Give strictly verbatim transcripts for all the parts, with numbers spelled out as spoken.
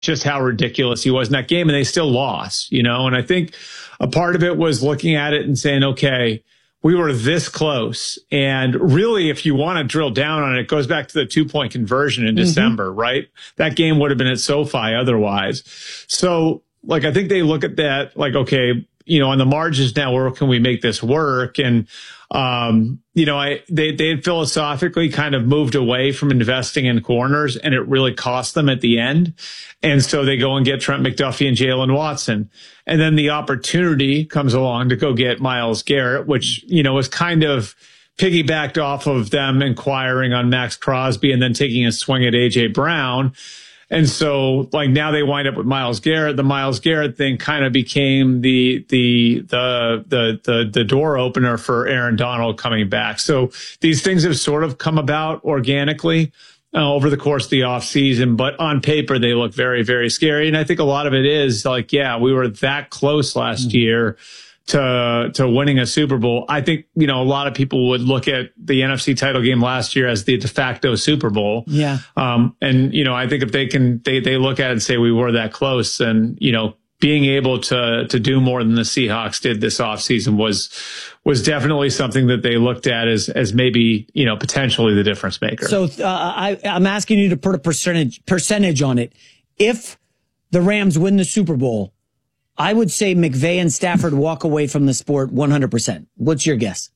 just how ridiculous he was in that game, and they still lost, you know? And I think a part of it was looking at it and saying, okay, we were this close. And really, if you want to drill down on it, it goes back to the two point conversion in mm-hmm. December, right? That game would have been at SoFi otherwise. So, like, I think they look at that like, okay, you know, on the margins now, where can we make this work? And, um, you know, I, they, they had philosophically kind of moved away from investing in corners, and it really cost them at the end. And so they go and get Trent McDuffie and Jalen Watson. And then the opportunity comes along to go get Myles Garrett, which, you know, was kind of piggybacked off of them inquiring on Max Crosby and then taking a swing at A J Brown. And so, like, now they wind up with Myles Garrett. The Myles Garrett thing kind of became the, the, the, the, the, the door opener for Aaron Donald coming back. So these things have sort of come about organically uh, over the course of the offseason, but on paper, they look very, very scary. And I think a lot of it is like, yeah, we were that close last mm-hmm. year to, to winning a Super Bowl. I think, you know, a lot of people would look at the N F C title game last year as the de facto Super Bowl. Yeah. Um, and, you know, I think if they can, they, they look at it and say we were that close, and, you know, being able to, to do more than the Seahawks did this offseason was, was definitely something that they looked at as, as maybe, you know, potentially the difference maker. So, uh, I, I'm asking you to put a percentage, percentage on it. If the Rams win the Super Bowl, I would say McVay and Stafford walk away from the sport one hundred percent. What's your guess?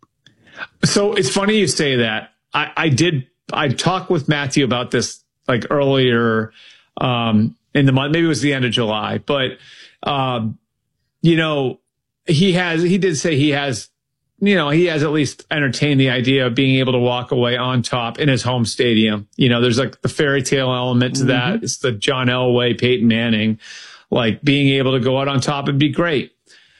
So it's funny you say that. I, I did, I talked with Matthew about this like earlier um, in the month, maybe it was the end of July, but, um, you know, he has, he did say he has, you know, he has at least entertained the idea of being able to walk away on top in his home stadium. You know, there's like the fairy tale element to that. Mm-hmm. It's the John Elway, Peyton Manning. Like being able to go out on top and be great.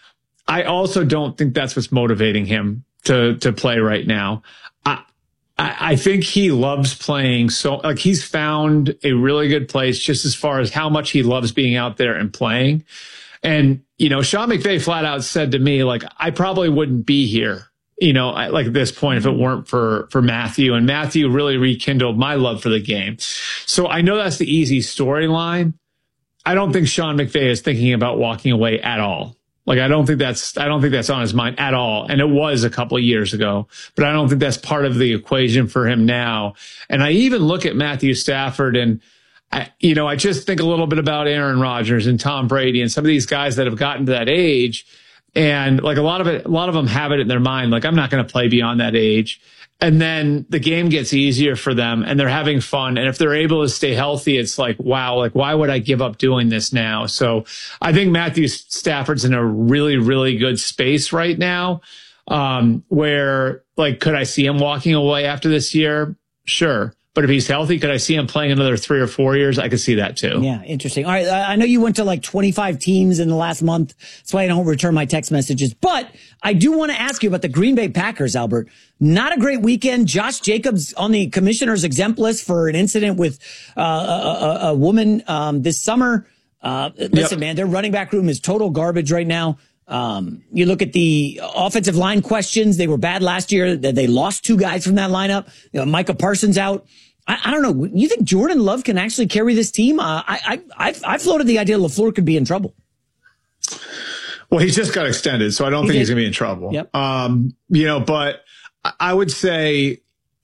I also don't think that's what's motivating him to, to play right now. I, I, I think he loves playing. So like he's found a really good place just as far as how much he loves being out there and playing. And, you know, Sean McVay flat out said to me, like, I probably wouldn't be here, you know, like at this point if it weren't for, for Matthew. And Matthew really rekindled my love for the game. So I know that's the easy storyline. I don't think Sean McVay is thinking about walking away at all. Like, I don't think that's, I don't think that's on his mind at all. And it was a couple of years ago, but I don't think that's part of the equation for him now. And I even look at Matthew Stafford and, I, you know, I just think a little bit about Aaron Rodgers and Tom Brady and some of these guys that have gotten to that age. And like a lot of it, a lot of them have it in their mind. Like, I'm not going to play beyond that age. And then the game gets easier for them and they're having fun. And if they're able to stay healthy, it's like, wow, like, why would I give up doing this now? So I think Matthew Stafford's in a really, really good space right now. Um, where like, could I see him walking away after this year? Sure. But if he's healthy, could I see him playing another three or four years? I could see that too. Yeah, interesting. All right, I know you went to like twenty-five teams in the last month. That's why I don't return my text messages. But I do want to ask you about the Green Bay Packers, Albert. Not a great weekend. Josh Jacobs on the commissioner's exempt list for an incident with uh, a, a, a woman um, this summer. Uh, listen, yep. man, their running back room is total garbage right now. Um, you look at the offensive line questions. They were bad last year. They lost two guys from that lineup. You know, Micah Parsons out. I, I don't know. You think Jordan Love can actually carry this team? Uh, I, I, I, I floated the idea LaFleur could be in trouble. Well, he's just got extended, so I don't he think did. he's going to be in trouble. Yep. Um, you know, but I would say,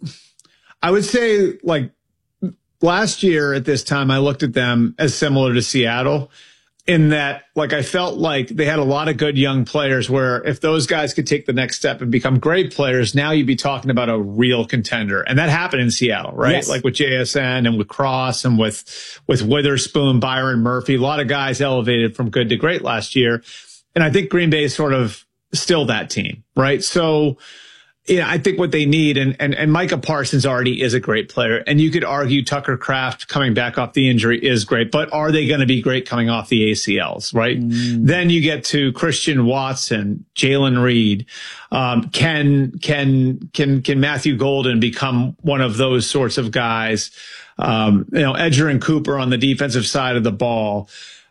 I would say like last year at this time, I looked at them as similar to Seattle. In that, like, I felt like they had a lot of good young players where if those guys could take the next step and become great players, now you'd be talking about a real contender. And that happened in Seattle, right? Yes. Like with J S N and with Cross and with, with Witherspoon, Byron Murphy, a lot of guys elevated from good to great last year. And I think Green Bay is sort of still that team, right? So, yeah, I think what they need, and, and, and Micah Parsons already is a great player. And you could argue Tucker Kraft coming back off the injury is great, but are they going to be great coming off the A C Ls, right? Mm. Then you get to Christian Watson, Jalen Reed. Um, can, can, can, can Matthew Golden become one of those sorts of guys? Um, you know, Edger and Cooper on the defensive side of the ball.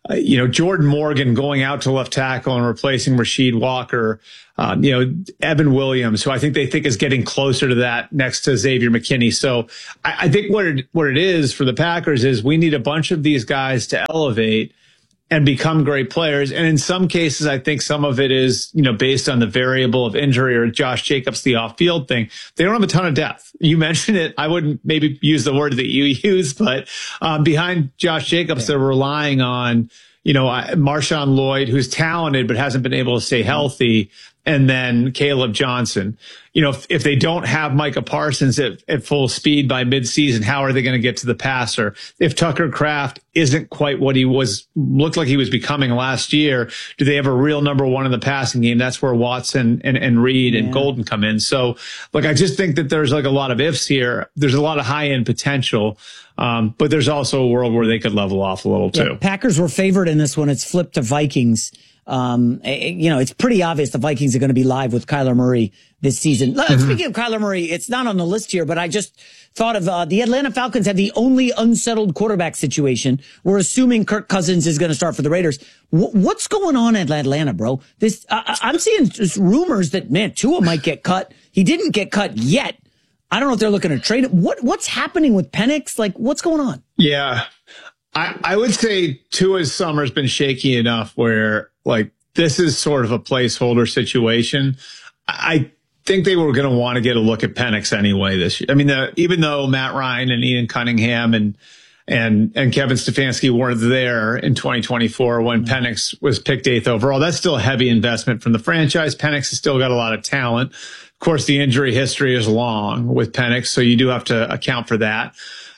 uh, you know, Jordan Morgan going out to left tackle and replacing Rasheed Walker, um, you know, Evan Williams, who I think they think is getting closer to that next to Xavier McKinney. So I, I think what it, what it is for the Packers is we need a bunch of these guys to elevate and become great players. And in some cases, I think some of it is, you know, based on the variable of injury or Josh Jacobs, the off-field thing. They don't have a ton of depth. You mentioned it. I wouldn't maybe use the word that you use, but um, behind Josh Jacobs, yeah. they're relying on, you know, Marshawn Lloyd, who's talented but hasn't been able to stay healthy, and then Caleb Johnson. You know, if, if they don't have Micah Parsons at, at full speed by midseason, how are they going to get to the passer? If Tucker Kraft isn't quite what he was, looked like he was becoming last year, do they have a real number one in the passing game? That's where Watson and, and Reed yeah. and Golden come in. So, like, I just think that there's like a lot of ifs here. There's a lot of high end potential. Um, but there's also a world where they could level off a little too. Yeah, Packers were favored in this one. It's flipped to Vikings. Um, you know, it's pretty obvious the Vikings are going to be live with Kyler Murray this season. Mm-hmm. Speaking of Kyler Murray, it's not on the list here, but I just thought of, uh, the Atlanta Falcons have the only unsettled quarterback situation. We're assuming Kirk Cousins is going to start for the Raiders. W- what's going on in Atlanta, bro? This, uh, I'm seeing just rumors that, man, Tua might get cut. He didn't get cut yet. I don't know if they're looking to trade him. What, what's happening with Penix? Like, what's going on? Yeah. I, I would say Tua's summer's been shaky enough where, like, this is sort of a placeholder situation. I think they were going to want to get a look at Penix anyway this year. I mean, the, even though Matt Ryan and Ian Cunningham and and and Kevin Stefanski weren't there in twenty twenty-four when mm-hmm. Penix was picked eighth overall, that's still a heavy investment from the franchise. Penix has still got a lot of talent. Of course, the injury history is long with Penix, so you do have to account for that.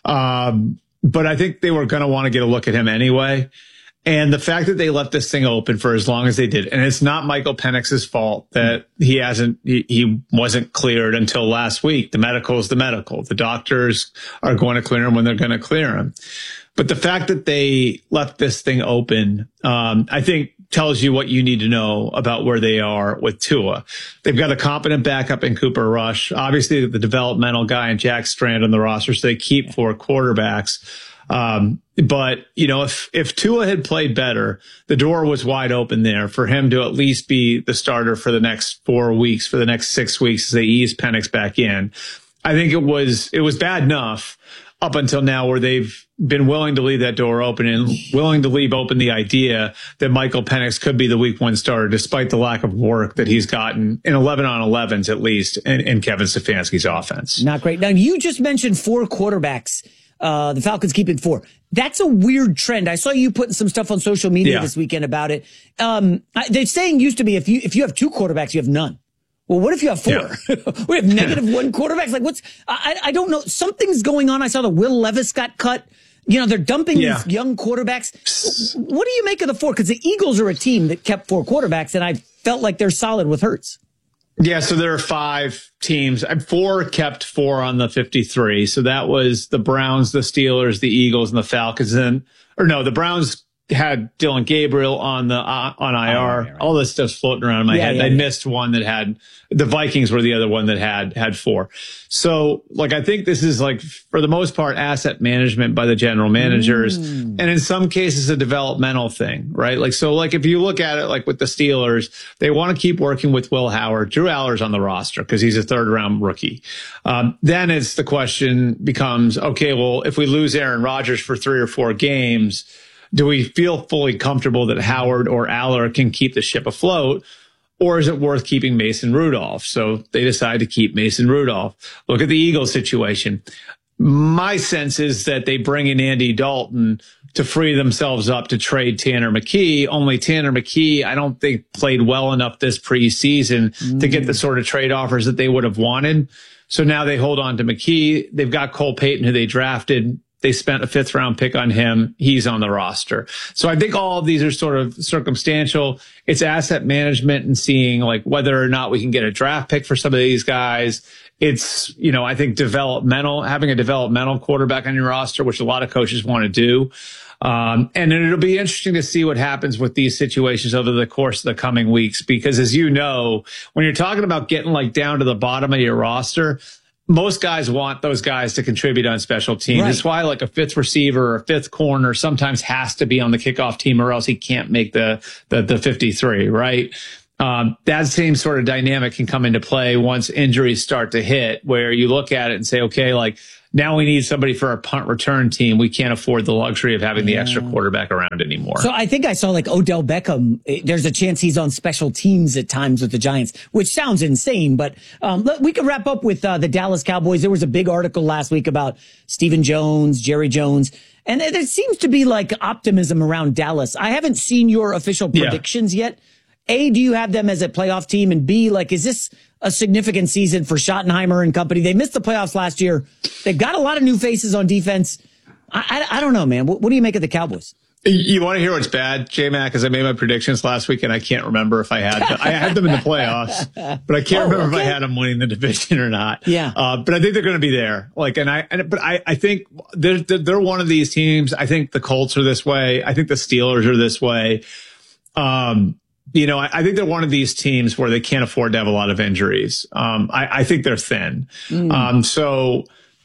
Um, but I think they were going to want to get a look at him anyway. And the fact that they left this thing open for as long as they did, and it's not Michael Penix's fault that he hasn't, he, he wasn't cleared until last week. The medical is the medical. The doctors are going to clear him when they're going to clear him. But the fact that they left this thing open, um, I think tells you what you need to know about where they are with Tua. They've got a competent backup in Cooper Rush. Obviously, the developmental guy and Jack Strand on the roster, so they keep four quarterbacks. Um, but, you know, if, if Tua had played better, the door was wide open there for him to at least be the starter for the next four weeks, for the next six weeks as they ease Penix back in. I think it was, it was bad enough up until now where they've been willing to leave that door open and willing to leave open the idea that Michael Penix could be the week one starter, despite the lack of work that he's gotten in eleven on elevens, at least in, in Kevin Stefanski's offense. Not great. Now, you just mentioned four quarterbacks. Uh, the Falcons keeping four. That's a weird trend. I saw you putting some stuff on social media yeah. this weekend about it. Um, they're saying used to be if you, if you have two quarterbacks, you have none. Well, what if you have four? Yeah. We have negative one quarterbacks. Like what's, I, I don't know. Something's going on. I saw the Will Levis got cut. You know, they're dumping yeah. these young quarterbacks. What do you make of the four? Because the Eagles are a team that kept four quarterbacks, and I felt like they're solid with Hurts. Yeah, so there are five teams. Four kept four on the fifty-three. So that was the Browns, the Steelers, the Eagles, and the Falcons. And or no, the Browns had Dylan Gabriel on the uh, on I R. Oh, right, right. All this stuff's floating around in my yeah, head. Yeah, I yeah. missed one that had the Vikings were the other one that had had four. So like I think this is like for the most part asset management by the general managers, mm. and in some cases a developmental thing, right? Like so like if you look at it like with the Steelers, they want to keep working with Will Howard. Drew Aller's on the roster because he's a third round rookie. Um, then it's the question becomes okay, well if we lose Aaron Rodgers for three or four games, do we feel fully comfortable that Howard or Aller can keep the ship afloat? Or is it worth keeping Mason Rudolph? So they decide to keep Mason Rudolph. Look at the Eagles situation. My sense is that they bring in Andy Dalton to free themselves up to trade Tanner McKee. Only Tanner McKee, I don't think, played well enough this preseason mm. to get the sort of trade offers that they would have wanted. So now they hold on to McKee. They've got Cole Payton, who they drafted. They spent a fifth round pick on him. He's on the roster. So I think all of these are sort of circumstantial. It's asset management and seeing like whether or not we can get a draft pick for some of these guys. It's, you know, I think developmental, having a developmental quarterback on your roster, which a lot of coaches want to do. Um, and it'll be interesting to see what happens with these situations over the course of the coming weeks, because as you know, when you're talking about getting like down to the bottom of your roster, most guys want those guys to contribute on special teams. Right. That's why like a fifth receiver or a fifth corner sometimes has to be on the kickoff team or else he can't make the, the, the fifty-three, right? Um, that same sort of dynamic can come into play once injuries start to hit, where you look at it and say, okay, like now we need somebody for our punt return team. We can't afford the luxury of having the yeah. extra quarterback around anymore. So I think I saw like Odell Beckham. There's a chance he's on special teams at times with the Giants, which sounds insane, but um, we could wrap up with uh, the Dallas Cowboys. There was a big article last week about Stephen Jones, Jerry Jones, and there seems to be like optimism around Dallas. I haven't seen your official predictions yeah. yet. A, do you have them as a playoff team? And B, like, is this a significant season for Schottenheimer and company? They missed the playoffs last year. They've got a lot of new faces on defense. I, I, I don't know, man. What, what do you make of the Cowboys? You want to hear what's bad, J-Mac, because I made my predictions last week and I can't remember if I had them. I had them in the playoffs, but I can't oh, remember okay. if I had them winning the division or not. Yeah. Uh, but I think they're going to be there. Like, and I, and, but I, I think they're, they're one of these teams. I think the Colts are this way. I think the Steelers are this way. Um, You know, I, I think they're one of these teams where they can't afford to have a lot of injuries. Um, I, I think they're thin. Mm. Um, so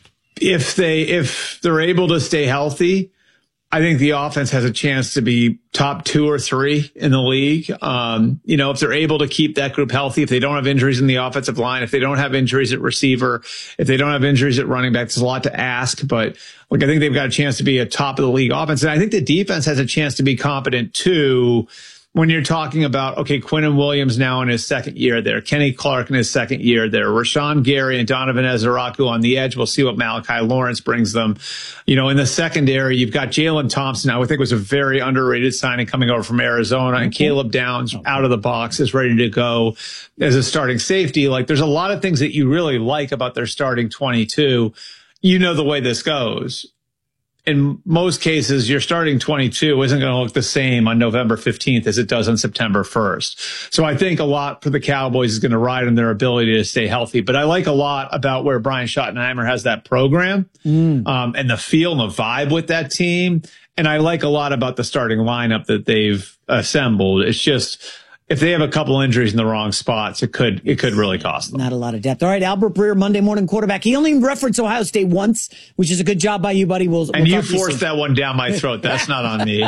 if they, if they're able to stay healthy, I think the offense has a chance to be top two or three in the league. Um, you know, if they're able to keep that group healthy, if they don't have injuries in the offensive line, if they don't have injuries at receiver, if they don't have injuries at running back, there's a lot to ask, but look, I think they've got a chance to be a top of the league offense. And I think the defense has a chance to be competent too. When you're talking about, okay, Quinnen Williams now in his second year there, Kenny Clark in his second year there, Rashawn Gary and Donovan Ezeraku on the edge. We'll see what Malachi Lawrence brings them. You know, in the secondary, you've got Jalen Thompson. I would think was a very underrated signing coming over from Arizona, and Caleb Downs out of the box is ready to go as a starting safety. Like, there's a lot of things that you really like about their starting twenty-two. You know the way this goes. In most cases, your starting twenty-two isn't going to look the same on November fifteenth as it does on September first. So I think a lot for the Cowboys is going to ride on their ability to stay healthy. But I like a lot about where Brian Schottenheimer has that program, mm. um, and the feel and the vibe with that team. And I like a lot about the starting lineup that they've assembled. It's just, if they have a couple injuries in the wrong spots, it could it could really cost them. Not a lot of depth. All right, Albert Breer, Monday Morning Quarterback. He only referenced Ohio State once, which is a good job by you, buddy. We'll, and we'll you forced that one down my throat. That's not on me.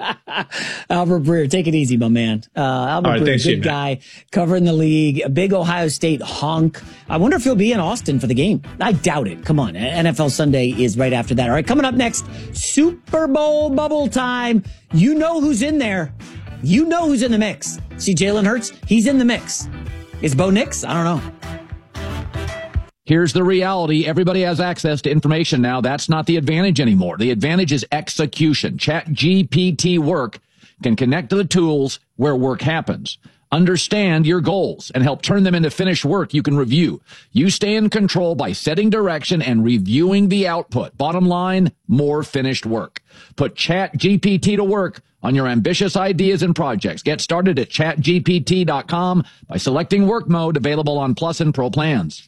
Albert Breer, take it easy, my man. Uh, Albert right, Breer, thanks, good guy, covering the league. A big Ohio State honk. I wonder if he'll be in Austin for the game. I doubt it. Come on. N F L Sunday is right after that. All right, coming up next, Super Bowl bubble time. You know who's in there. You know who's in the mix. See Jalen Hurts? He's in the mix. Is Bo Nix? I don't know. Here's the reality. Everybody has access to information now. That's not the advantage anymore. The advantage is execution. ChatGPT Work can connect to the tools where work happens. Understand your goals and help turn them into finished work you can review. You stay in control by setting direction and reviewing the output. Bottom line, more finished work. Put ChatGPT to work on your ambitious ideas and projects. Get started at chat G P T dot com by selecting work mode, available on Plus and Pro plans.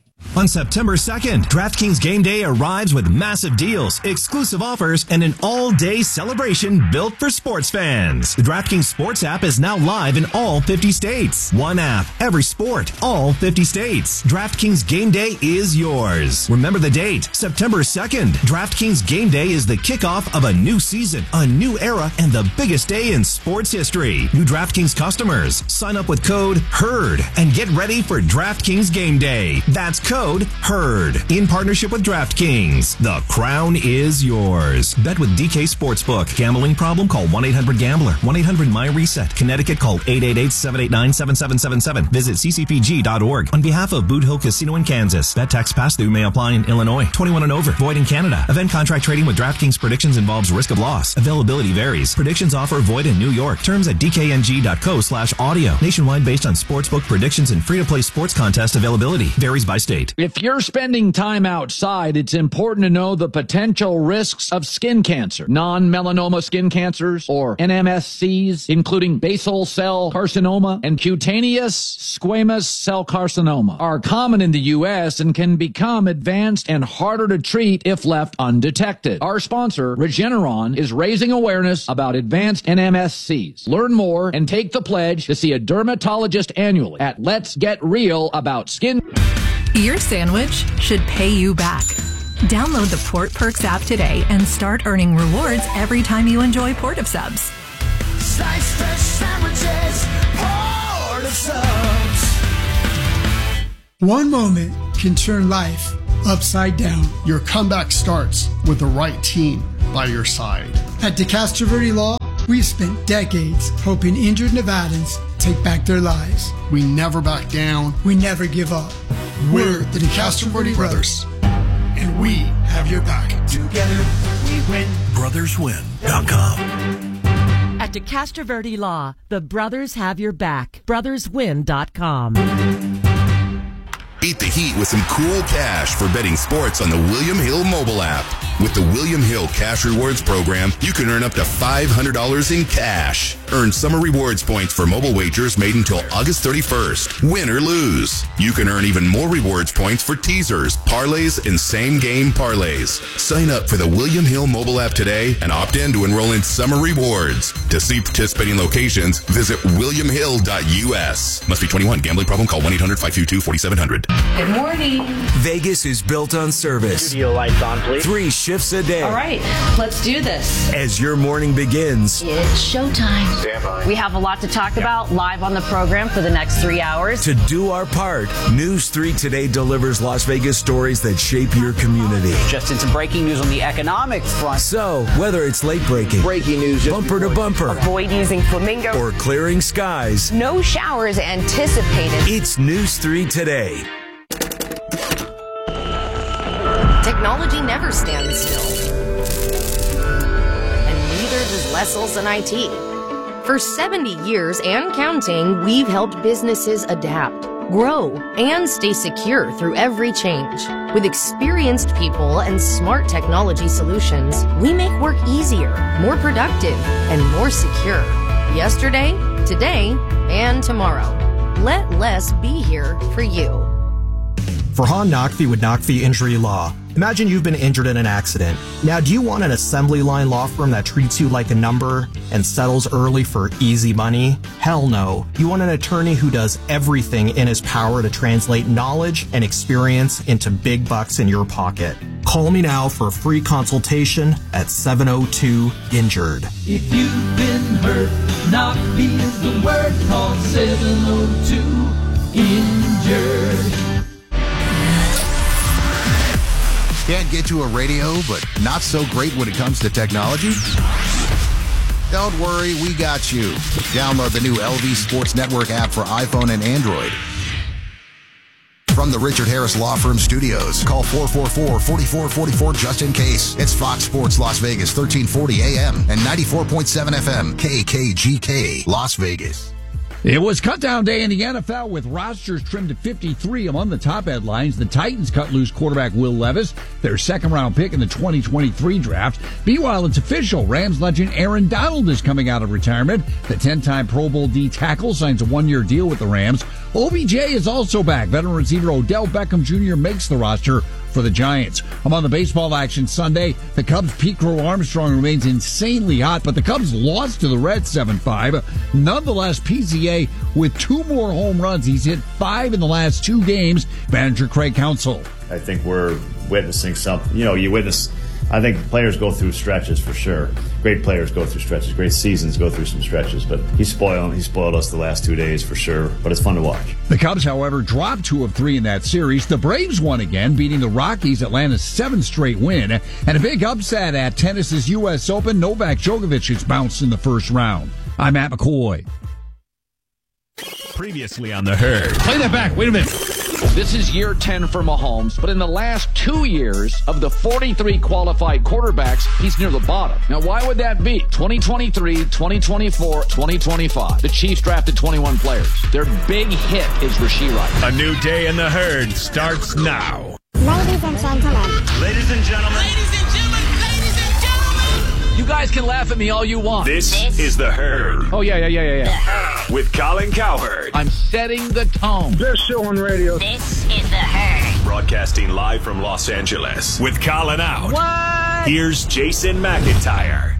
On September second, DraftKings Game Day arrives with massive deals, exclusive offers, and an all-day celebration built for sports fans. The DraftKings Sports app is now live in all fifty states. One app, every sport, all fifty states. DraftKings Game Day is yours. Remember the date, September second. DraftKings Game Day is the kickoff of a new season, a new era, and the biggest day in sports history. New DraftKings customers, sign up with code HERD and get ready for DraftKings Game Day. That's code HERD in partnership with DraftKings. The crown is yours. Bet with D K Sportsbook. Gambling problem? Call one eight hundred gambler. one eight hundred my reset. Connecticut, call eight eight eight, seven eight nine, seven seven seven seven. Visit c c p g dot org. On behalf of Boot Hill Casino in Kansas. Bet tax pass-through may apply in Illinois. twenty-one and over. Void in Canada. Event contract trading with DraftKings predictions involves risk of loss. Availability varies. Predictions offer void in New York. Terms at d k n g dot co slash audio. Nationwide based on sportsbook predictions and free-to-play sports contest availability. Varies by state. If you're spending time outside, it's important to know the potential risks of skin cancer. Non-melanoma skin cancers, or N M S Cs, including basal cell carcinoma and cutaneous squamous cell carcinoma, are common in the U S and can become advanced and harder to treat if left undetected. Our sponsor, Regeneron, is raising awareness about advanced N M S Cs. Learn more and take the pledge to see a dermatologist annually at Let's Get Real About Skin. Your sandwich should pay you back. Download the Port Perks app today and start earning rewards every time you enjoy Port of Subs. Slice fresh sandwiches, Port of Subs. One moment can turn life upside down. Your comeback starts with the right team by your side. At DeCastro Verde Law, we've spent decades helping injured Nevadans take back their lives. We never back down. We never give up. We're the DeCastro Verde Brothers, and we have your back. Together, we win. brothers win dot com. At DeCastro Verde Law, the brothers have your back. brothers win dot com. Beat the heat with some cool cash for betting sports on the William Hill mobile app. With the William Hill Cash Rewards program, you can earn up to five hundred dollars in cash. Earn summer rewards points for mobile wagers made until August thirty-first. Win or lose. You can earn even more rewards points for teasers, parlays, and same-game parlays. Sign up for the William Hill mobile app today and opt in to enroll in summer rewards. To see participating locations, visit william hill dot u s. Must be twenty-one. Gambling problem? Call one eight hundred five two two four seven zero zero. Good morning. Vegas is built on service. Studio lights on, please. Three shifts a day. All right, let's do this. As your morning begins, it's showtime. Stand by. We have a lot to talk about live on the program for the next three hours. To do our part, News three Today delivers Las Vegas stories that shape your community. Just in some breaking news on the economic front. So, whether it's late breaking, breaking news, bumper to bumper, avoid using flamingo, or clearing skies, no showers anticipated. It's News three Today. Technology never stands still. And neither does Lessel's and I T. For seventy years and counting, we've helped businesses adapt, grow, and stay secure through every change. With experienced people and smart technology solutions, we make work easier, more productive, and more secure. Yesterday, today, and tomorrow. Let Less be here for you. Farhan Naqvi with Naqvi Injury Law. Imagine you've been injured in an accident. Now, do you want an assembly line law firm that treats you like a number and settles early for easy money? Hell no. You want an attorney who does everything in his power to translate knowledge and experience into big bucks in your pocket. Call me now for a free consultation at seven oh two injured. If you've been hurt, Naqvi is the word. Call seven oh two injured. Can't get to a radio, but not so great when it comes to technology? Don't worry, we got you. Download the new L V Sports Network app for iPhone and Android. From the Richard Harris Law Firm Studios, call four four four, four four four four just in case. It's Fox Sports Las Vegas, thirteen forty A M and ninety-four point seven F M, K K G K, Las Vegas. It was cutdown day in the N F L with rosters trimmed to fifty-three. Among the top headlines, the Titans cut loose quarterback Will Levis, their second-round pick in the twenty twenty-three draft. Meanwhile, it's official. Rams legend Aaron Donald is coming out of retirement. The ten-time Pro Bowl D tackle signs a one-year deal with the Rams. O B J is also back. Veteran receiver Odell Beckham Junior makes the roster for the Giants. Among the baseball action Sunday, the Cubs' Pete Crow Armstrong remains insanely hot, but the Cubs lost to the Reds seven five. Nonetheless, P Z A with two more home runs. He's hit five in the last two games. Manager Craig Counsell. I think we're witnessing something. You know, you witness, I think players go through stretches for sure. Great players go through stretches. Great seasons go through some stretches. But he's spoiled, he spoiled us the last two days for sure. But it's fun to watch. The Cubs, however, dropped two of three in that series. The Braves won again, beating the Rockies, Atlanta's seventh straight win. And a big upset at tennis's U S Open. Novak Djokovic is bounced in the first round. I'm Matt McCoy. Previously on The Herd. Play that back. Wait a minute. This is year ten for Mahomes, but in the last two years, of the forty-three qualified quarterbacks, he's near the bottom. Now, why would that be? twenty twenty-three, twenty twenty-four, twenty twenty-five. The Chiefs drafted twenty-one players. Their big hit is Rashee Rice. A new day in The Herd starts now. Ladies and gentlemen. Ladies and gentlemen. Ladies and gentlemen. Ladies and gentlemen. You guys can laugh at me all you want. This, this is The Herd. Oh, yeah, yeah, yeah, yeah, yeah. With Colin Cowherd. I'm setting the tone. Best show on radio. This is The Herd. Broadcasting live from Los Angeles. With Colin out. What? Here's Jason McIntyre.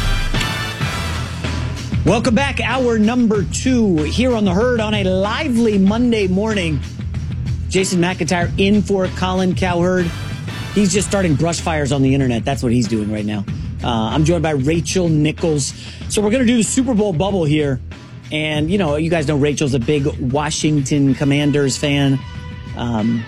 Welcome back. Hour number two here on The Herd on a lively Monday morning. Jason McIntyre in for Colin Cowherd. He's just starting brush fires on the internet. That's what he's doing right now. Uh, I'm joined by Rachel Nichols. So we're going to do the Super Bowl bubble here. And, you know, you guys know Rachel's a big Washington Commanders fan. Um,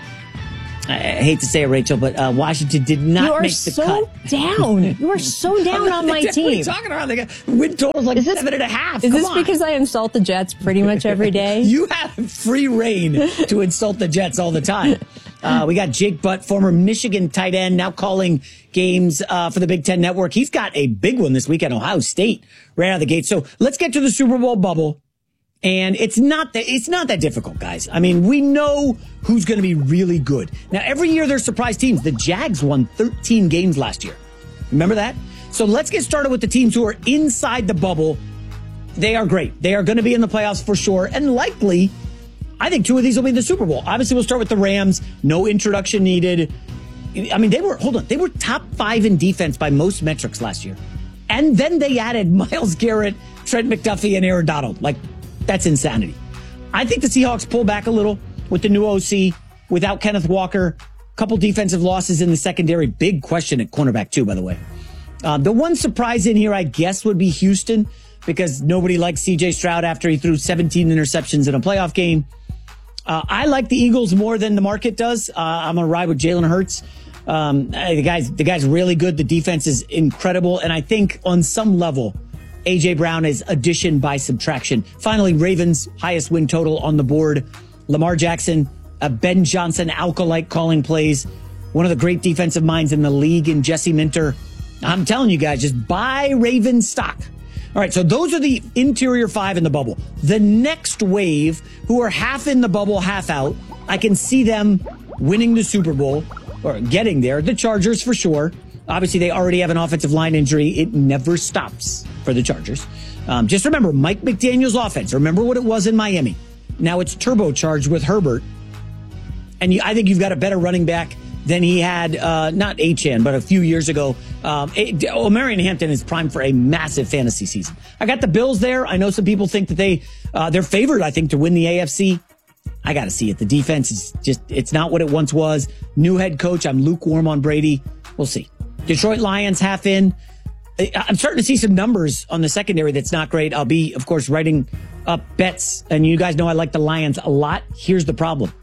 I hate to say it, Rachel, but uh, Washington did not make the so cut. You are so down. You are so down on my team. What are you talking about? They got win totals like is this, seven and a half. Is Come this on. because I insult the Jets pretty much every day? You have free reign to insult the Jets all the time. Uh, we got Jake Butt, former Michigan tight end, now calling games uh, for the Big Ten Network. He's got a big one this weekend, Ohio State, right out of the gate. So let's get to the Super Bowl bubble. And it's not that it's not that difficult, guys. I mean, we know who's going to be really good. Now, every year there's surprise teams. The Jags won thirteen games last year. Remember that? So let's get started with the teams who are inside the bubble. They are great. They are going to be in the playoffs for sure. And likely, I think two of these will be in the Super Bowl. Obviously, we'll start with the Rams. No introduction needed. I mean, they were, hold on, they were top five in defense by most metrics last year. And then they added Myles Garrett, Trent McDuffie, and Aaron Donald. Like, that's insanity. I think the Seahawks pull back a little with the new O C, without Kenneth Walker. Couple defensive losses in the secondary. Big question at cornerback, too, by the way. Uh, the one surprise in here, I guess, would be Houston, because nobody likes C J Stroud after he threw seventeen interceptions in a playoff game. Uh, I like the Eagles more than the market does. Uh, I'm going to ride with Jalen Hurts. Um, the guy's, the guy's really good. The defense is incredible. And I think on some level, A J Brown is addition by subtraction. Finally, Ravens, highest win total on the board. Lamar Jackson, a Ben Johnson alkalite calling plays. One of the great defensive minds in the league in Jesse Minter. I'm telling you guys, just buy Ravens stock. All right, so those are the interior five in the bubble. The next wave, who are half in the bubble, half out, I can see them winning the Super Bowl, or getting there. The Chargers, for sure. Obviously, they already have an offensive line injury. It never stops for the Chargers. Um, just remember, Mike McDaniel's offense. Remember what it was in Miami. Now it's turbocharged with Herbert. And you, I think you've got a better running back than he had, uh, not Achane, but a few years ago. Um, Omarion Hampton is primed for a massive fantasy season. I got the Bills there. I know some people think that they, uh, they're favored, I think, to win the A F C. I got to see it. The defense is just, it's not what it once was. New head coach. I'm lukewarm on Brady. We'll see. Detroit Lions half in. I'm starting to see some numbers on the secondary that's not great. I'll be, of course, writing up bets. And you guys know I like the Lions a lot. Here's the problem.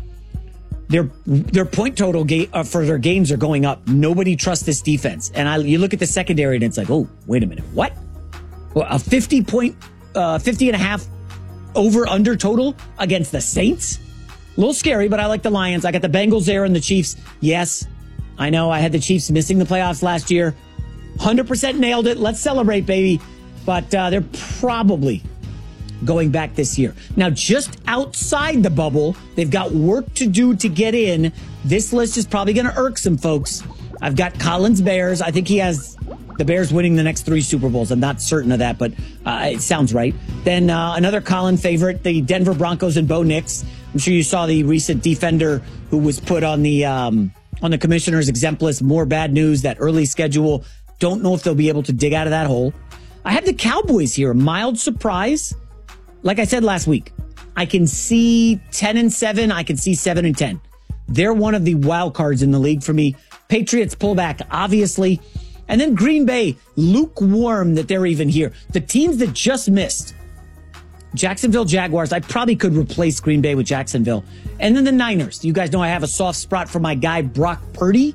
Their their point total ga- uh, for their games are going up. Nobody trusts this defense. And I, you look at the secondary and it's like, oh, wait a minute. What? Well, a fifty point, uh, fifty and a half over under total against the Saints? A little scary, but I like the Lions. I got the Bengals there and the Chiefs. Yes, I know I had the Chiefs missing the playoffs last year. one hundred percent nailed it. Let's celebrate, baby. But uh, they're probably going back this year. Now, just outside the bubble, they've got work to do to get in. This list is probably going to irk some folks. I've got Collins Bears. I think he has the Bears winning the next three Super Bowls. I'm not certain of that, but uh, it sounds right. Then uh, another Colin favorite, the Denver Broncos and Bo Nix. I'm sure you saw the recent defender who was put on the um, on the commissioner's exempt list. More bad news, that early schedule. Don't know if they'll be able to dig out of that hole. I have the Cowboys here. A mild surprise. Like I said last week, I can see ten and seven. I can see seven and ten. They're one of the wild cards in the league for me. Patriots pull back, obviously. And then Green Bay, lukewarm that they're even here. The teams that just missed. Jacksonville Jaguars, I probably could replace Green Bay with Jacksonville. And then the Niners. You guys know I have a soft spot for my guy, Brock Purdy.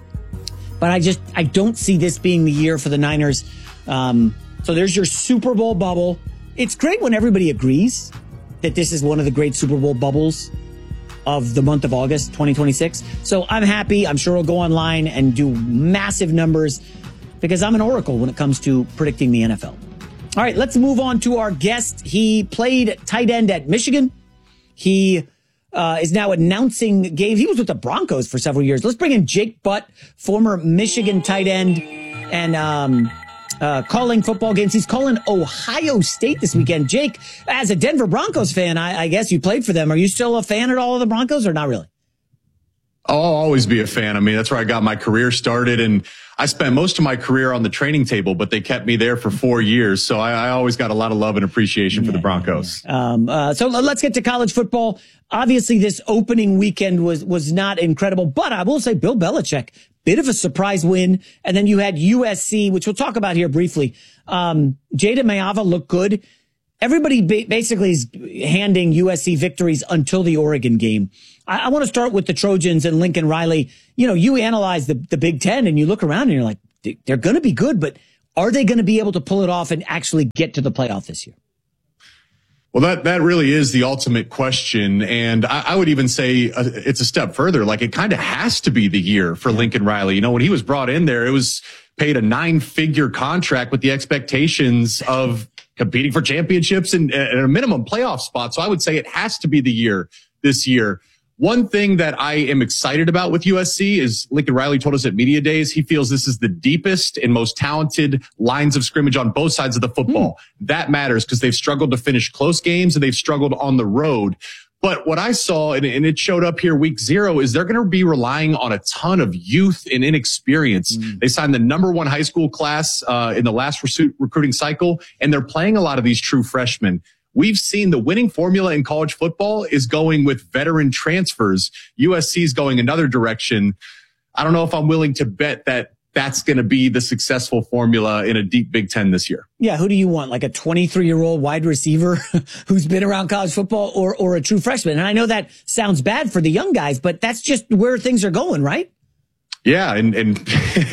But I just, I don't see this being the year for the Niners. Um, so there's your Super Bowl bubble. It's great when everybody agrees that this is one of the great Super Bowl bubbles of the month of August, twenty twenty-six. So I'm happy. I'm sure I'll go online and do massive numbers because I'm an oracle when it comes to predicting the N F L. All right, let's move on to our guest. He played tight end at Michigan. He uh, is now announcing games. He was with the Broncos for several years. Let's bring in Jake Butt, former Michigan tight end, and um, uh, calling football games. He's calling Ohio State this weekend. Jake, as a Denver Broncos fan, I, I guess you played for them. Are you still a fan at all of the Broncos or not really? I'll always be a fan. I mean, that's where I got my career started, and I spent most of my career on the training table, but they kept me there for four years. So I, I always got a lot of love and appreciation yeah, for the Broncos. Yeah. Um, uh, so let's get to college football. Obviously, this opening weekend was, was not incredible, but I will say Bill Belichick, bit of a surprise win. And then you had U S C, which we'll talk about here briefly. Um, Jada Mayava looked good. Everybody ba- basically is handing U S C victories until the Oregon game. I, I want to start with the Trojans and Lincoln Riley. You know, you analyze the, the Big Ten and you look around and you're like, they're going to be good, but are they going to be able to pull it off and actually get to the playoff this year? Well, that, that really is the ultimate question. And I, I would even say uh, it's a step further. Like, it kind of has to be the year for Lincoln Riley. You know, when he was brought in there, it was paid a nine figure contract with the expectations of competing for championships and, and a minimum playoff spot. So I would say it has to be the year this year. One thing that I am excited about with U S C is Lincoln Riley told us at Media Days, he feels this is the deepest and most talented lines of scrimmage on both sides of the football. Mm. That matters because they've struggled to finish close games and they've struggled on the road. But what I saw, and, and it showed up here week zero, is they're going to be relying on a ton of youth and inexperience. Mm. They signed the number one high school class uh, in the last recruit, recruiting cycle, and they're playing a lot of these true freshmen. We've seen the winning formula in college football is going with veteran transfers. U S C is going another direction. I don't know if I'm willing to bet that that's going to be the successful formula in a deep Big Ten this year. Yeah. Who do you want? Like a twenty-three year old wide receiver who's been around college football, or, or a true freshman? And I know that sounds bad for the young guys, but that's just where things are going, right? Yeah, and, and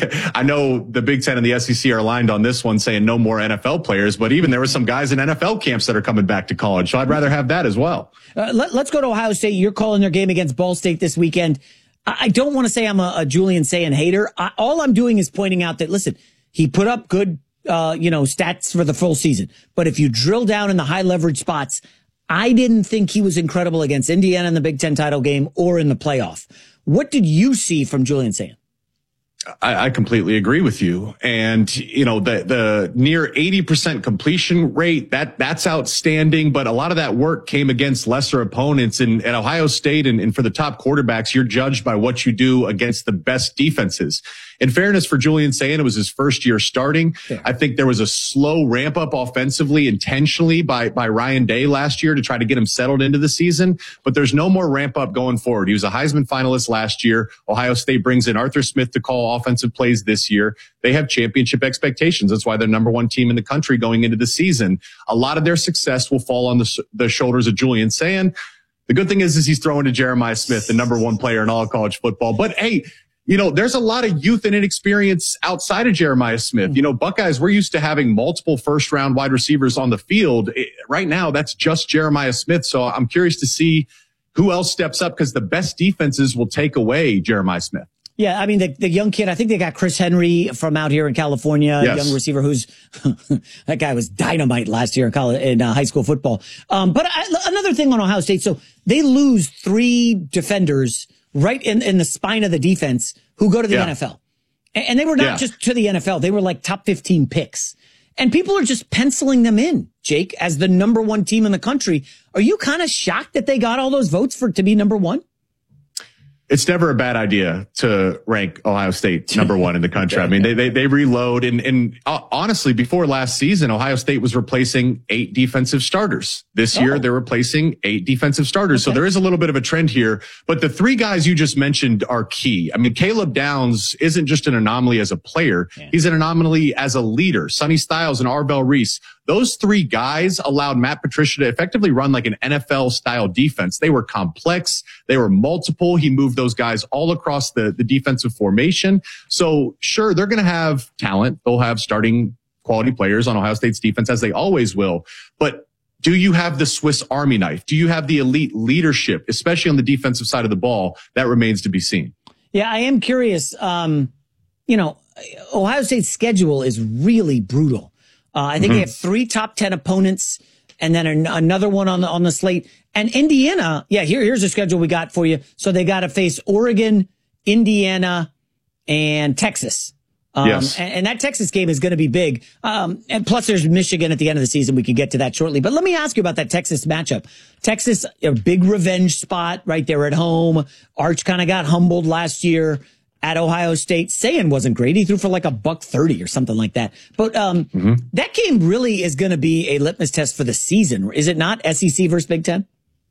I know the Big Ten and the S E C are aligned on this one, saying no more N F L players, but even there were some guys in N F L camps that are coming back to college, so I'd rather have that as well. Uh, let, let's go to Ohio State. You're calling their game against Ball State this weekend. I, I don't want to say I'm a, a Julian Sayin hater. I, all I'm doing is pointing out that, listen, he put up good, uh, you know, stats for the full season, but if you drill down in the high leverage spots, I didn't think he was incredible against Indiana in the Big Ten title game or in the playoff. What did you see from Julian Sayin? I, I completely agree with you. And, you know, the, the near eighty percent completion rate, that, that's outstanding. But a lot of that work came against lesser opponents. And at Ohio State and, and for the top quarterbacks, you're judged by what you do against the best defenses. In fairness for Julian Sayin, it was his first year starting. Yeah. I think there was a slow ramp up offensively intentionally by, by Ryan Day last year to try to get him settled into the season. But there's no more ramp up going forward. He was a Heisman finalist last year. Ohio State brings in Arthur Smith to call offensive plays this year. They have championship expectations. That's why they're number one team in the country going into the season. A lot of their success will fall on the, the shoulders of Julian Sayin. The good thing is, is he's throwing to Jeremiah Smith, the number one player in all of college football. But hey, you know, there's a lot of youth and inexperience outside of Jeremiah Smith. You know, Buckeyes, we're used to having multiple first round wide receivers on the field. It, right now, that's just Jeremiah Smith. So I'm curious to see who else steps up, because the best defenses will take away Jeremiah Smith. Yeah, I mean, the, the young kid, I think they got Chris Henry from out here in California, yes. young receiver who's, that guy was dynamite last year in college, in uh, high school football. Um, but I, another thing on Ohio State, so they lose three defenders right in, in the spine of the defense who go to the yeah. N F L. And, and they were not yeah. just to the N F L. They were like top fifteen picks. And people are just penciling them in, Jake, as the number one team in the country. Are you kind of shocked that they got all those votes for to be number one? It's never a bad idea to rank Ohio State number one in the country. I mean, they, they, they reload. And, and uh, honestly, before last season, Ohio State was replacing eight defensive starters. This oh. year, they're replacing eight defensive starters. Okay. So there is a little bit of a trend here. But the three guys you just mentioned are key. I mean, Caleb Downs isn't just an anomaly as a player. Yeah. He's an anomaly as a leader. Sonny Styles and Arvell Reese. Those three guys allowed Matt Patricia to effectively run like an N F L-style defense. They were complex. They were multiple. He moved those guys all across the, the defensive formation. So, sure, they're going to have talent. They'll have starting quality players on Ohio State's defense, as they always will. But do you have the Swiss Army knife? Do you have the elite leadership, especially on the defensive side of the ball? That remains to be seen. Yeah, I am curious. Um, you know, Ohio State's schedule is really brutal. Uh, I think mm-hmm. they have three top ten opponents and then an, another one on the, on the slate. And Indiana, yeah, here, here's the schedule we got for you. So they got to face Oregon, Indiana, and Texas. Um, yes. and, and that Texas game is going to be big. Um, and plus there's Michigan at the end of the season. We can get to that shortly. But let me ask you about that Texas matchup. Texas, a big revenge spot right there at home. Arch kind of got humbled last year at Ohio State. Sayin wasn't great. He threw for like a buck thirty or something like that. But um, mm-hmm. that game really is going to be a litmus test for the season. Is it not? S E C versus Big Ten?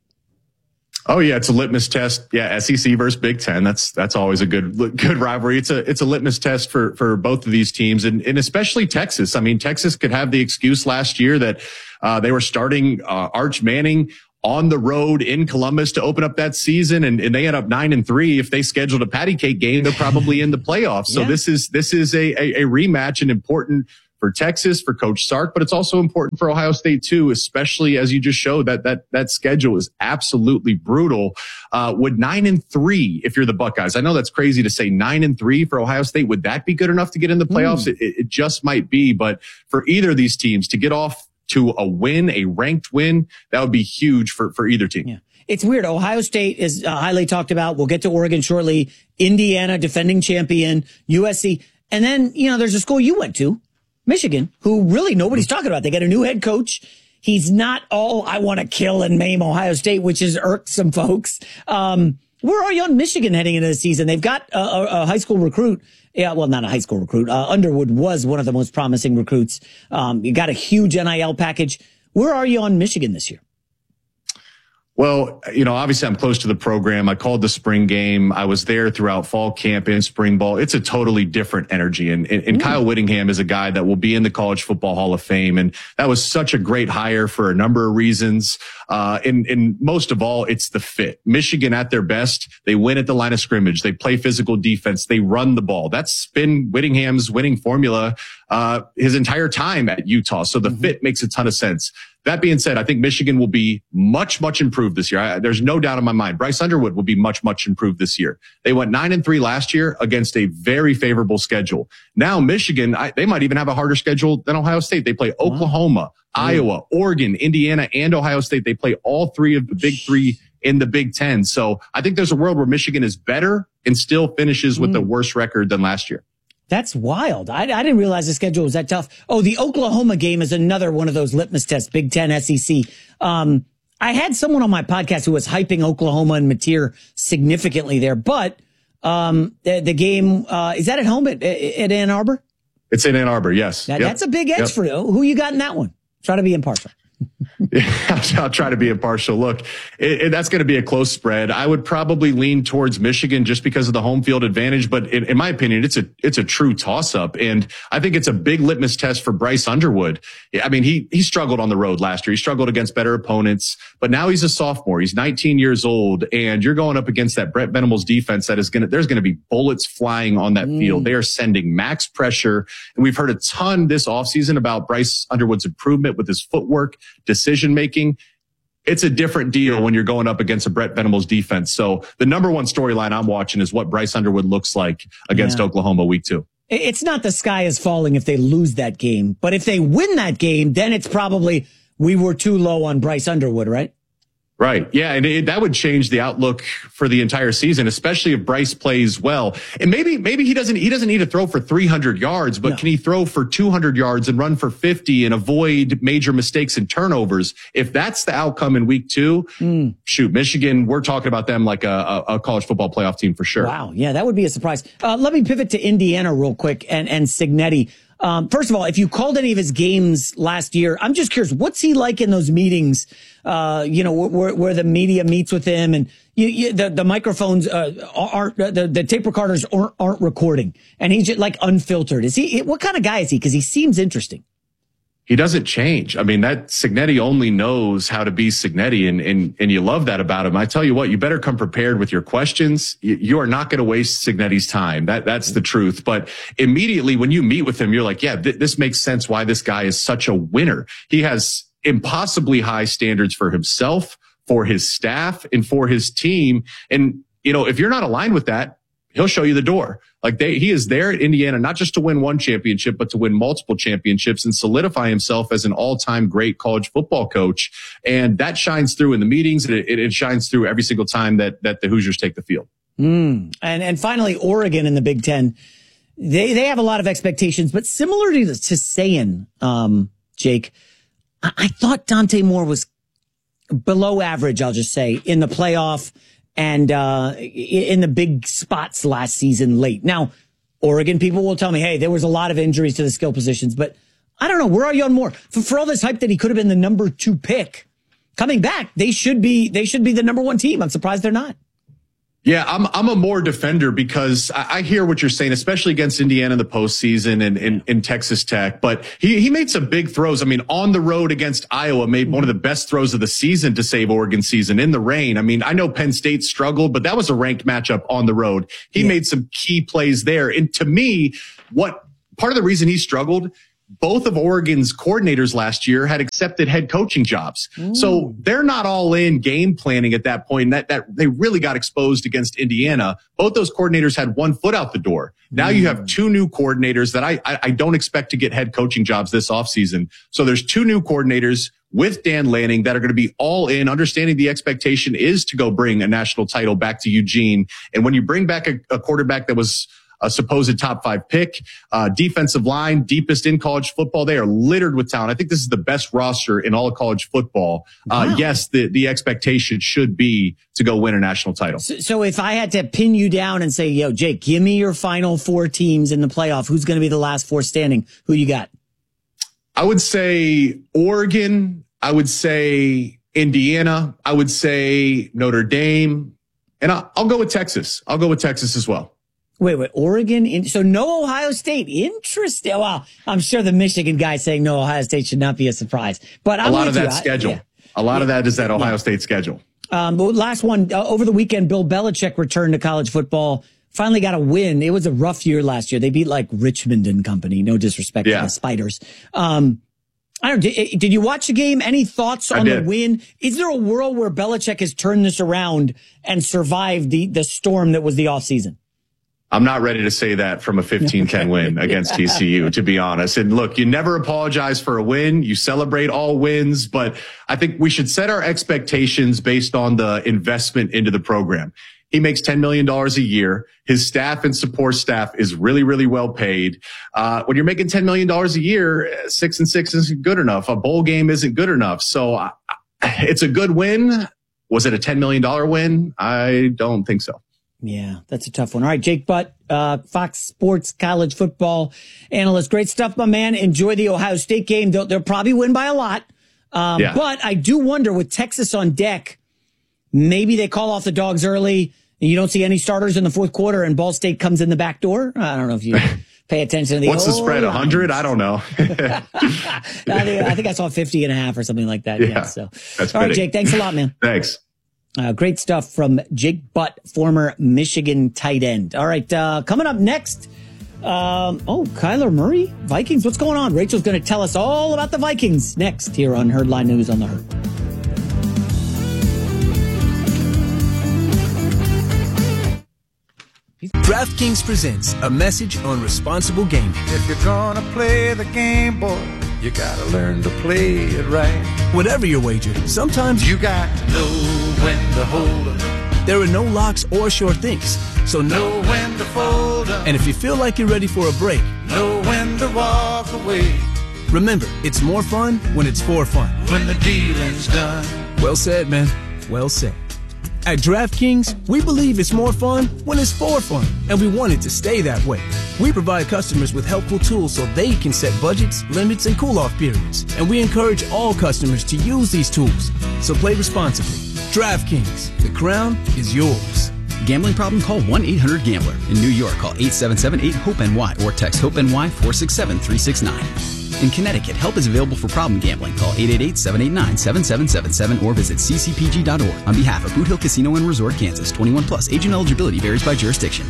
Oh yeah, it's a litmus test. Yeah, S E C versus Big Ten. That's that's always a good good rivalry. It's a it's a litmus test for for both of these teams, and and especially Texas. I mean, Texas could have the excuse last year that uh, they were starting uh, Arch Manning on the road in Columbus to open up that season, and, and they end up nine and three. If they scheduled a patty cake game, they're probably in the playoffs. So yeah. this is this is a, a a rematch and important for Texas, for Coach Sark, but it's also important for Ohio State too, especially as you just showed that that that schedule is absolutely brutal. Uh, would nine and three, if you're the Buckeyes, I know that's crazy to say nine and three for Ohio State. Would that be good enough to get in the playoffs? Mm. It, it just might be, but for either of these teams to get off to a win, a ranked win, that would be huge for for either team. Yeah. It's weird. Ohio State is uh, highly talked about. We'll get to Oregon shortly. Indiana, defending champion, U S C, and then you know there's a school you went to, Michigan, who really nobody's talking about. They got a new head coach. He's not all I want to kill and maim Ohio State, which is irksome, folks. Um, where are you on Michigan heading into the season? They've got a, a, a high school recruit. Yeah, well, not a high school recruit. Uh, Underwood was one of the most promising recruits. Um, you got a huge N I L package. Where are you on Michigan this year? Well, you know, obviously I'm close to the program. I called the spring game. I was there throughout fall camp and spring ball. It's a totally different energy. And, and, and Kyle Whittingham is a guy that will be in the College Football Hall of Fame. And that was such a great hire for a number of reasons. Uh, and, and most of all, it's the fit. Michigan at their best. They win at the line of scrimmage. They play physical defense. They run the ball. That's been Whittingham's winning formula, uh, his entire time at Utah. So the mm-hmm. fit makes a ton of sense. That being said, I think Michigan will be much, much improved this year. I, there's no doubt in my mind. Bryce Underwood will be much, much improved this year. They went nine and three last year against a very favorable schedule. Now Michigan, I, they might even have a harder schedule than Ohio State. They play Oklahoma, wow. Iowa, Oregon, Indiana, and Ohio State. They play all three of the big three in the Big Ten. So I think there's a world where Michigan is better and still finishes with mm. a worse record than last year. That's wild. I, I didn't realize the schedule was that tough. Oh, the Oklahoma game is another one of those litmus tests, Big Ten, S E C. Um, I had someone on my podcast who was hyping Oklahoma and Mateer significantly there, but um, the, the game, uh, is that at home at, at Ann Arbor? It's in Ann Arbor, yes. That, yep. That's a big edge yep. for you. Who you got in that one? Try to be impartial. Yeah, I'll try to be impartial. Look, it, it, that's going to be a close spread. I would probably lean towards Michigan just because of the home field advantage. But in, in my opinion, it's a it's a true toss up, and I think it's a big litmus test for Bryce Underwood. I mean, he he struggled on the road last year. He struggled against better opponents, but now he's a sophomore. He's nineteen years old, and you're going up against that Brett Venables defense that is going to. There's going to be bullets flying on that mm. field. They are sending max pressure, and we've heard a ton this offseason about Bryce Underwood's improvement with his footwork, decision making. It's a different deal when you're going up against a Brett Venables defense. So the number one storyline I'm watching is what Bryce Underwood looks like against yeah. Oklahoma week two. It's not the sky is falling if they lose that game, but if they win that game, then it's probably we were too low on Bryce Underwood, right? Right. Yeah. And it, that would change the outlook for the entire season, especially if Bryce plays well. And maybe, maybe he doesn't, he doesn't need to throw for three hundred yards, but no. can he throw for two hundred yards and run for fifty and avoid major mistakes and turnovers? If that's the outcome in week two, mm. shoot, Michigan, we're talking about them like a, a college football playoff team for sure. Wow. Yeah. That would be a surprise. Uh, let me pivot to Indiana real quick and, and Cignetti. Um, first of all, if you called any of his games last year, I'm just curious, what's he like in those meetings, uh, you know, where, where the media meets with him and you, you, the, the microphones, uh, aren't, the, the tape recorders aren't, aren't recording and he's just like unfiltered. Is he, what kind of guy is he? Cause he seems interesting. He doesn't change. I mean, that Cignetti only knows how to be Cignetti, and, and, and you love that about him. I tell you what, you better come prepared with your questions. You, you are not going to waste Cignetti's time. That, that's the truth. But immediately when you meet with him, you're like, yeah, th- this makes sense why this guy is such a winner. He has impossibly high standards for himself, for his staff, and for his team. And, you know, if you're not aligned with that, he'll show you the door. Like they, he is there at Indiana, not just to win one championship, but to win multiple championships and solidify himself as an all-time great college football coach. And that shines through in the meetings, and it, it shines through every single time that, that the Hoosiers take the field. Mm. And, and finally, Oregon in the Big Ten. they they have a lot of expectations, but similar to, to saying, um, Jake, I, I thought Dante Moore was below average, I'll just say, in the playoff and uh in the big spots last season late. Now, Oregon people will tell me, hey, there was a lot of injuries to the skill positions, but I don't know. Where are you on Moore? For, for all this hype that he could have been the number two pick, coming back, they should be they should be the number one team. I'm surprised they're not. Yeah, I'm I'm a more defender because I, I hear what you're saying, especially against Indiana in the postseason and in, in Texas Tech. But he he made some big throws. I mean, on the road against Iowa, made one of the best throws of the season to save Oregon season in the rain. I mean, I know Penn State struggled, but that was a ranked matchup on the road. He yeah. made some key plays there. And to me, what part of the reason he struggled, both of Oregon's coordinators last year had accepted head coaching jobs. Mm. So they're not all in game planning at that point. That, that they really got exposed against Indiana. Both those coordinators had one foot out the door. Now mm. you have two new coordinators that I, I, I don't expect to get head coaching jobs this offseason. So there's two new coordinators with Dan Lanning that are going to be all in, understanding the expectation is to go bring a national title back to Eugene. And when you bring back a, a quarterback that was a supposed top five pick, uh, defensive line, deepest in college football. They are littered with talent. I think this is the best roster in all of college football. Uh, wow. Yes, the, the expectation should be to go win a national title. So, so if I had to pin you down and say, yo, Jake, give me your final four teams in the playoff, who's going to be the last four standing? Who you got? I would say Oregon. I would say Indiana. I would say Notre Dame. And I'll, I'll go with Texas. I'll go with Texas as well. Wait, wait, Oregon? In, so no Ohio State. Interesting. Well, I'm sure the Michigan guy saying no Ohio State should not be a surprise. But I'm a lot of that you. schedule. I, yeah. A lot yeah. of that is that Ohio yeah. State schedule. Um, but last one, uh, over the weekend, Bill Belichick returned to college football. Finally got a win. It was a rough year last year. They beat like Richmond and company. No disrespect yeah. to the Spiders. Um, I don't know. Did, did you watch the game? Any thoughts on the win? Is there a world where Belichick has turned this around and survived the, the storm that was the offseason? I'm not ready to say that from a fifteen ten win against T C U, to be honest. And look, you never apologize for a win. You celebrate all wins, but I think we should set our expectations based on the investment into the program. He makes ten million dollars a year. His staff and support staff is really, really well paid. Uh, when you're making ten million dollars a year, six and six isn't good enough. A bowl game isn't good enough. So uh, it's a good win. Was it a ten million dollars win? I don't think so. Yeah, that's a tough one. All right, Jake Butt, uh, Fox Sports college football analyst. Great stuff, my man. Enjoy the Ohio State game. They'll, they'll probably win by a lot. Um, yeah. But I do wonder, with Texas on deck, maybe they call off the dogs early and you don't see any starters in the fourth quarter and Ball State comes in the back door. I don't know if you pay attention to the What's the spread, one hundred? I don't know. I, think, I think I saw fifty and a half or something like that. Yeah, yeah so. That's all right, Jake, thanks a lot, man. Thanks. Uh, great stuff from Jake Butt, former Michigan tight end. All right, uh, coming up next. Um, oh, Kyler Murray, Vikings. What's going on? Rachel's going to tell us all about the Vikings next here on Herdline News on the Herd. DraftKings presents a message on responsible gaming. If you're gonna play the game, boy, you gotta learn to play it right. Whatever your wager, sometimes you got to know when to hold 'em. There are no locks or sure things, so know when to fold 'em. And if you feel like you're ready for a break, know when to walk away. Remember, it's more fun when it's for fun. When the dealing's done. Well said, man. Well said. At DraftKings, we believe it's more fun when it's for fun, and we want it to stay that way. We provide customers with helpful tools so they can set budgets, limits, and cool-off periods, and we encourage all customers to use these tools. So play responsibly. DraftKings, the crown is yours. Gambling problem? Call one eight hundred gambler. In New York, call eight seven seven eight hope N Y or text HOPE-NY four six seven three six nine. In Connecticut, help is available for problem gambling. Call eight eight eight seven eight nine seven seven seven seven or visit c c p g dot org. On behalf of Boot Hill Casino and Resort, Kansas, twenty-one plus. Age and eligibility varies by jurisdiction.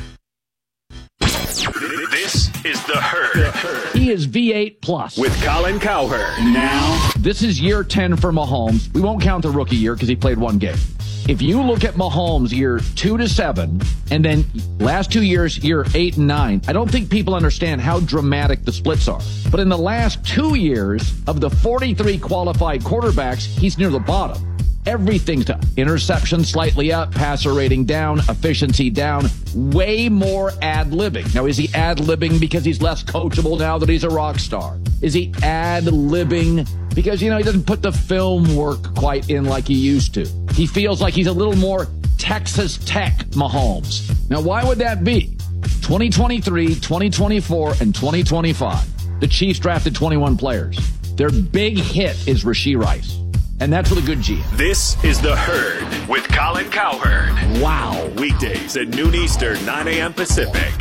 This is The Herd. He is V eight plus. With Colin Cowherd. Now, this is year ten for Mahomes. We won't count the rookie year because he played one game. If you look at Mahomes year two to seven, and then last two years, year eight and nine, I don't think people understand how dramatic the splits are. But in the last two years, of the forty-three qualified quarterbacks, he's near the bottom. Everything's down. Interception slightly up, passer rating down, efficiency down, way more ad-libbing. Now, is he ad-libbing because he's less coachable now that he's a rock star? Is he ad-libbing because, you know, he doesn't put the film work quite in like he used to? He feels like he's a little more Texas Tech Mahomes. Now, why would that be? twenty twenty-three, twenty twenty-four, and twenty twenty-five. The Chiefs drafted twenty-one players. Their big hit is Rashee Rice. And that's with a good G M. This is The Herd with Colin Cowherd. Wow. Weekdays at noon Eastern, nine a.m. Pacific.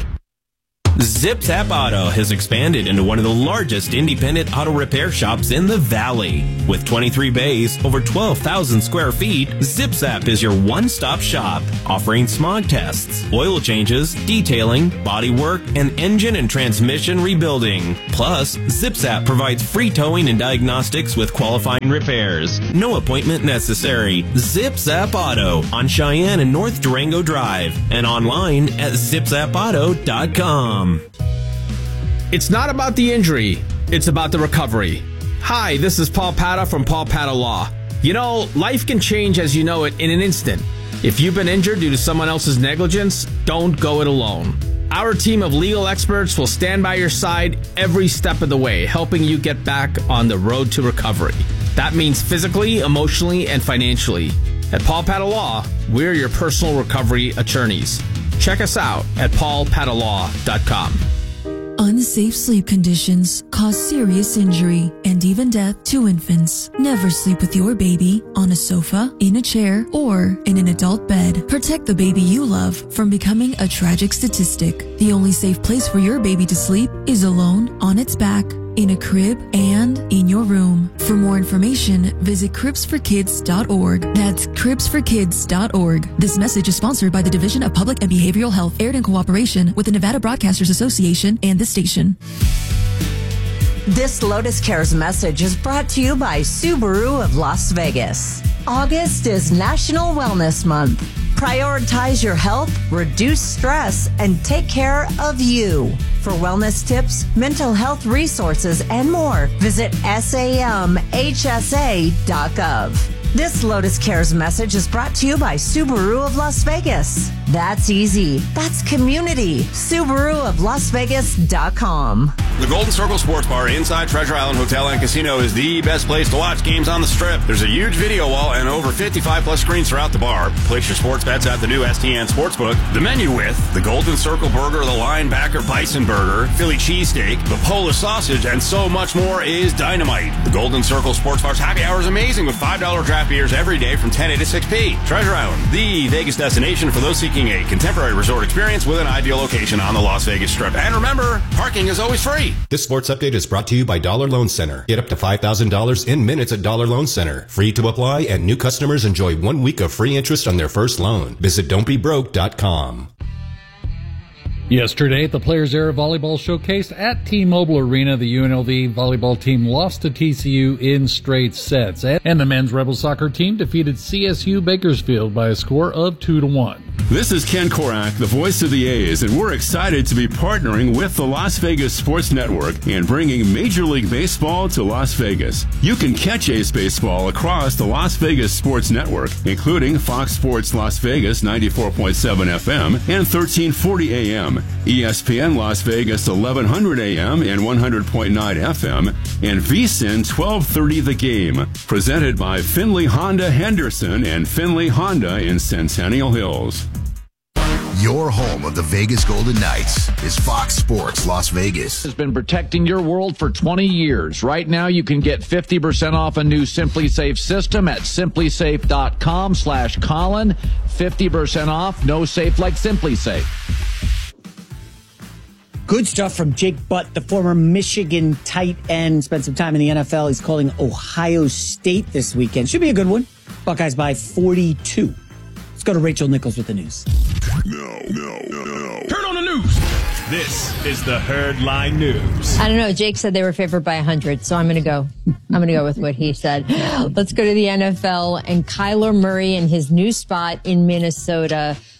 ZipZap Auto has expanded into one of the largest independent auto repair shops in the Valley. With twenty-three bays, over twelve thousand square feet, ZipZap is your one-stop shop, offering smog tests, oil changes, detailing, body work, and engine and transmission rebuilding. Plus, ZipZap provides free towing and diagnostics with qualifying repairs. No appointment necessary. ZipZap Auto on Cheyenne and North Durango Drive and online at zip zap auto dot com. It's not about the injury, it's about the recovery. Hi, this is Paul Pata from Paul Pata Law. You know, life can change as you know it in an instant. If you've been injured due to someone else's negligence, don't go it alone. Our team of legal experts will stand by your side every step of the way, helping you get back on the road to recovery. That means physically, emotionally, and financially. At Paul Pata Law, we're your personal recovery attorneys. Check us out at paul pata law dot com. Unsafe sleep conditions cause serious injury and even death to infants. Never sleep with your baby on a sofa, in a chair, or in an adult bed. Protect the baby you love from becoming a tragic statistic. The only safe place for your baby to sleep is alone, on its back, in a crib, and in your room. For more information, visit cribs for kids dot org. That's cribs for kids dot org. This message is sponsored by the Division of Public and Behavioral Health, aired in cooperation with the Nevada Broadcasters Association and this station. This Lotus Cares message is brought to you by Subaru of Las Vegas. August is National Wellness Month. Prioritize your health, reduce stress, and take care of you. For wellness tips, mental health resources, and more, visit S A M H S A dot gov. This Lotus Cares message is brought to you by Subaru of Las Vegas. That's easy. That's community. Subaru of Las Vegas dot com. The Golden Circle Sports Bar inside Treasure Island Hotel and Casino is the best place to watch games on the Strip. There's a huge video wall and over fifty-five plus screens throughout the bar. Place your sports bets at the new S T N Sportsbook. The menu with the Golden Circle Burger, the Linebacker Bison Burger, Philly Cheesesteak, the Polish Sausage, and so much more is dynamite. The Golden Circle Sports Bar's happy hour is amazing with five dollar draft beers every day from ten a to six p. Treasure Island, the Vegas destination for those seeking a contemporary resort experience with an ideal location on the Las Vegas Strip. And remember, parking is always free. This sports update is brought to you by Dollar Loan Center. Get up to five thousand dollars in minutes at Dollar Loan Center. Free to apply, and new customers enjoy one week of free interest on their first loan. Visit don't be broke dot com. Yesterday at the Players Era Volleyball Showcase at T-Mobile Arena, the U N L V volleyball team lost to T C U in straight sets. And the men's Rebel soccer team defeated C S U Bakersfield by a score of two to one. This is Ken Korak, the voice of the A's, and we're excited to be partnering with the Las Vegas Sports Network and bringing Major League Baseball to Las Vegas. You can catch A's baseball across the Las Vegas Sports Network, including Fox Sports Las Vegas ninety-four point seven F M and thirteen forty A M, E S P N Las Vegas eleven hundred A M and one hundred point nine F M, and V S I N twelve thirty The Game, presented by Finley Honda Henderson and Finley Honda in Centennial Hills. Your home of the Vegas Golden Knights is Fox Sports Las Vegas. Has been protecting your world for twenty years. Right now, you can get fifty percent off a new SimpliSafe system at simply safe dot com slash Colin. fifty percent off, no safe like SimpliSafe. Good stuff from Jake Butt, the former Michigan tight end. Spent some time in the N F L. He's calling Ohio State this weekend. Should be a good one. Buckeyes by forty-two. Let's go to Rachel Nichols with the news. No, no, no, no. Turn on the news. This is the Herd Line News. I don't know. Jake said they were favored by one hundred, so I'm going to go. I'm going to go with what he said. Let's go to the N F L and Kyler Murray in his new spot in Minnesota.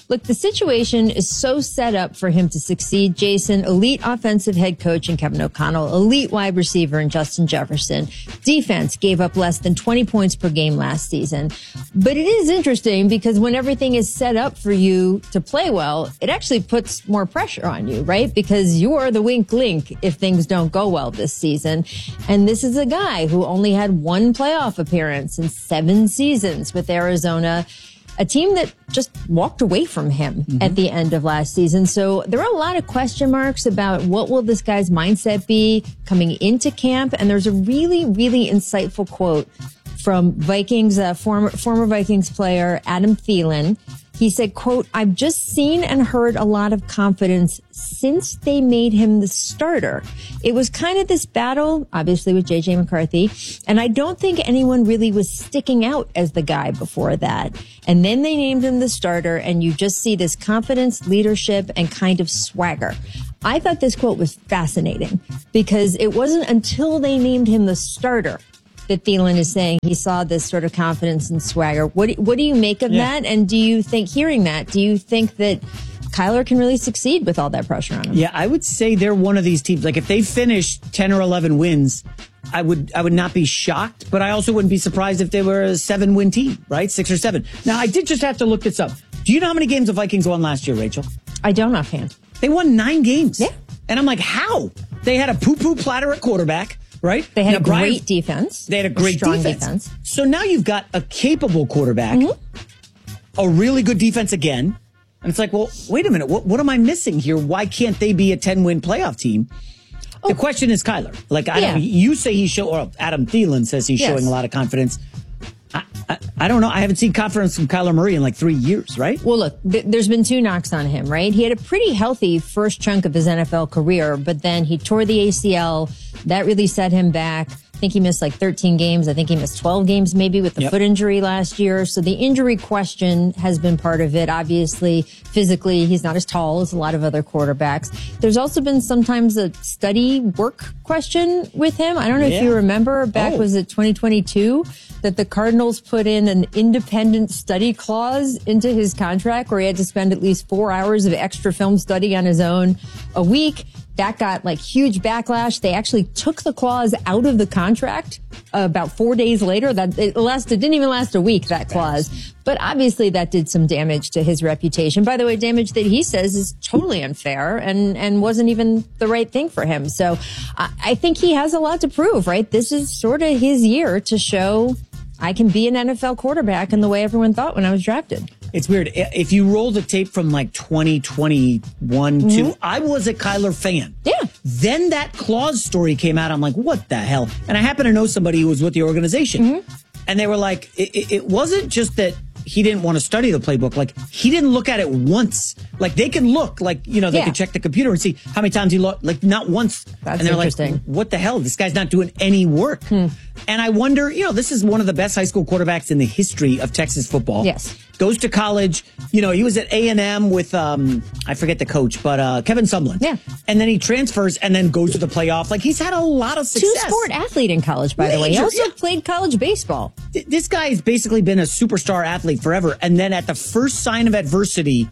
Look, the situation is so set up for him to succeed, Jason. Elite offensive head coach in Kevin O'Connell, elite wide receiver in Justin Jefferson. Defense gave up less than twenty points per game last season. But it is interesting because when everything is set up for you to play well, it actually puts more pressure on you, right? Because you are the wink link if things don't go well this season. And this is a guy who only had one playoff appearance in seven seasons with Arizona, a team that just walked away from him mm-hmm. at the end of last season. So there are a lot of question marks about what will this guy's mindset be coming into camp. And there's a really, really insightful quote from Vikings, uh, former, former Vikings player Adam Thielen. He said, quote, "I've just seen and heard a lot of confidence since they made him the starter. It was kind of this battle, obviously, with J J McCarthy, and I don't think anyone really was sticking out as the guy before that. And then they named him the starter, and you just see this confidence, leadership, and kind of swagger." I thought this quote was fascinating because it wasn't until they named him the starter that Thielen is saying he saw this sort of confidence and swagger. What do, what do you make of yeah. that? And do you think, hearing that, do you think that Kyler can really succeed with all that pressure on him? Yeah, I would say they're one of these teams. Like if they finish ten or eleven wins, I would I would not be shocked, but I also wouldn't be surprised if they were a seven win team, right? Six or seven. Now, I did just have to look this up. Do you know how many games the Vikings won last year, Rachel? I don't offhand. They won nine games. Yeah. And I'm like, how? They had a poo-poo platter at quarterback. Right? They had now, a Brian, great defense. They had a great a strong defense. defense. So now you've got a capable quarterback, mm-hmm. a really good defense again. And it's like, well, wait a minute. What, what am I missing here? Why can't they be a ten win playoff team? Oh. The question is Kyler. Like, I yeah. don't, you say he's showing, or Adam Thielen says he's yes. showing a lot of confidence. I, I, I don't know. I haven't seen confidence from Kyler Murray in like three years, right? Well, look, th- there's been two knocks on him, right? He had a pretty healthy first chunk of his N F L career, but then he tore the A C L. That really set him back. I think he missed like thirteen games. I think he missed twelve games maybe with the yep. foot injury last year. So the injury question has been part of it. Obviously, physically, he's not as tall as a lot of other quarterbacks. There's also been sometimes a study work question with him. I don't know yeah. if you remember back, oh. was it twenty twenty-two, that the Cardinals put in an independent study clause into his contract where he had to spend at least four hours of extra film study on his own a week. That got like huge backlash. They actually took the clause out of the contract uh, about four days later. That it lasted, didn't even last a week, that clause. But obviously that did some damage to his reputation. By the way, damage that he says is totally unfair and, and wasn't even the right thing for him. So I, I think he has a lot to prove, right? This is sort of his year to show I can be an N F L quarterback in the way everyone thought when I was drafted. It's weird. If you roll the tape from like twenty twenty-one mm-hmm. to, I was a Kyler fan. Yeah. Then that clause story came out. I'm like, what the hell? And I happen to know somebody who was with the organization. Mm-hmm. And they were like, it, it wasn't just that he didn't want to study the playbook. Like, he didn't look at it once. Like, they can look, like, you know, they yeah. can check the computer and see how many times he looked. Like, not once. That's and they're interesting. like, what the hell? This guy's not doing any work. Hmm. And I wonder, you know, this is one of the best high school quarterbacks in the history of Texas football. Yes. Goes to college. You know, he was at A and M with, um, I forget the coach, but uh, Kevin Sumlin. Yeah. And then he transfers and then goes to the playoff. Like, he's had a lot of success. Two-sport athlete in college, by Major, the way. He also yeah. played college baseball. This guy has basically been a superstar athlete forever. And then at the first sign of adversity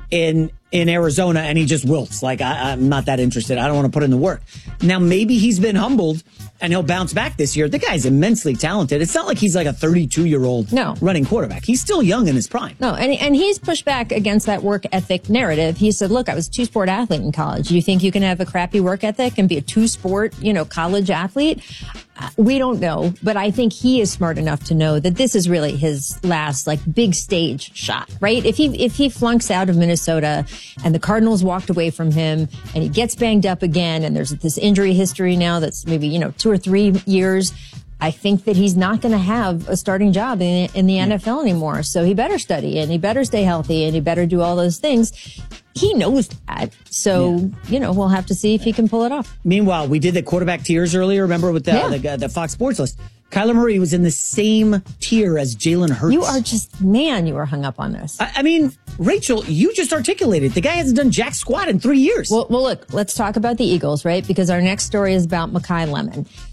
in in Arizona, and he just wilts. Like, I, I'm not that interested. I don't want to put in the work. Now, maybe he's been humbled, and he'll bounce back this year. The guy's immensely talented. It's not like he's like a thirty-two-year-old no. running quarterback. He's still young in his prime. No, and and he's pushed back against that work ethic narrative. He said, look, I was a two-sport athlete in college. You think you can have a crappy work ethic and be a two-sport, you know, college athlete? We don't know, but I think he is smart enough to know that this is really his last, like, big stage shot, right? If he if he flunks out of Minnesota and the Cardinals walked away from him and he gets banged up again and there's this injury history now that's maybe, you know, two or three years, I think that he's not going to have a starting job in, in the N F L anymore. So he better study and he better stay healthy and he better do all those things. He knows that. So, yeah. you know, we'll have to see if he can pull it off. Meanwhile, we did the quarterback tiers earlier. Remember with the, yeah. the, the Fox Sports list? Kyler Murray was in the same tier as Jalen Hurts. You are just, man, you are hung up on this. I, I mean, Rachel, you just articulated. The guy hasn't done jack squat in three years. Well, well, look, let's talk about the Eagles, right? Because our next story is about Makai Lemon.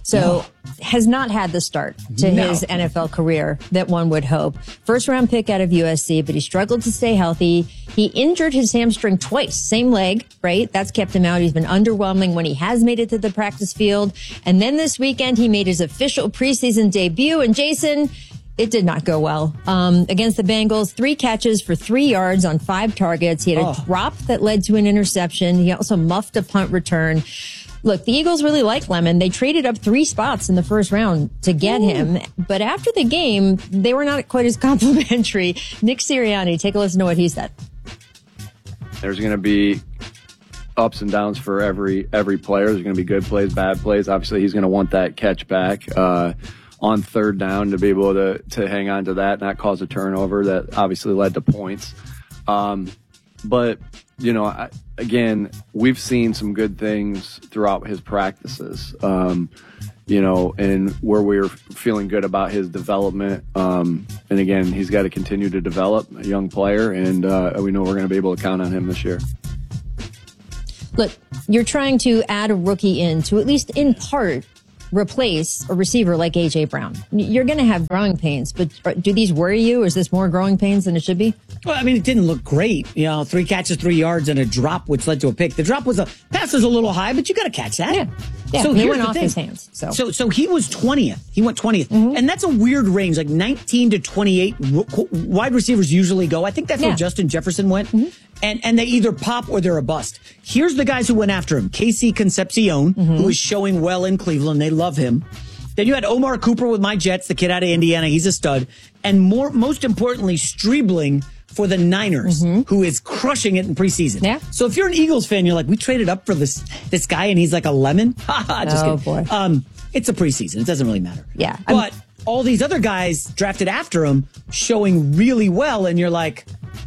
So has not had the start to No. his N F L career that one would hope. First round pick out of U S C, but he struggled to stay healthy. He injured his hamstring twice, same leg, right? That's kept him out. He's been underwhelming when he has made it to the practice field. And then this weekend, he made his official preseason debut. And Jason, it did not go well. Um, against the Bengals, three catches for three yards on five targets. He had a Oh. drop that led to an interception. He also muffed a punt return. Look, the Eagles really like Lemon. They traded up three spots in the first round to get Ooh. him. But after the game, they were not quite as complimentary. Nick Sirianni, take a listen to what he said. There's going to be ups and downs for every every player. There's going to be good plays, bad plays. Obviously, he's going to want that catch back uh, on third down to be able to, to hang on to that, not cause a turnover that obviously led to points. Um, but, you know, I, again, we've seen some good things throughout his practices, um, you know, and where we're feeling good about his development. Um, and again, he's got to continue to develop, a young player, and uh, we know we're going to be able to count on him this year. Look, you're trying to add a rookie in to at least in part replace a receiver like A J Brown. You're going to have growing pains, but do these worry you? Is this more growing pains than it should be? Well, I mean, it didn't look great. You know, three catches, three yards, and a drop, which led to a pick. The drop was a pass was a little high, but you got to catch that. Yeah, yeah. So He here's went the off thing. his hands. So. so, so he was twentieth. He went twentieth, Mm-hmm. and that's a weird range. Like nineteen to twenty-eight, wide receivers usually go. I think that's Yeah. where Justin Jefferson went, Mm-hmm. and and they either pop or they're a bust. Here's the guys who went after him: Casey Concepcion, Mm-hmm. who is showing well in Cleveland. They love him. Then you had Omar Cooper with my Jets, the kid out of Indiana. He's a stud. And more, most importantly, Strebling for the Niners, Mm-hmm. who is crushing it in preseason. Yeah. So if you're an Eagles fan, you're like, we traded up for this this guy and he's like a lemon. Just Oh, kidding. boy. Um, it's a preseason. It doesn't really matter. Yeah. I'm- But all these other guys drafted after him showing really well, and you're like,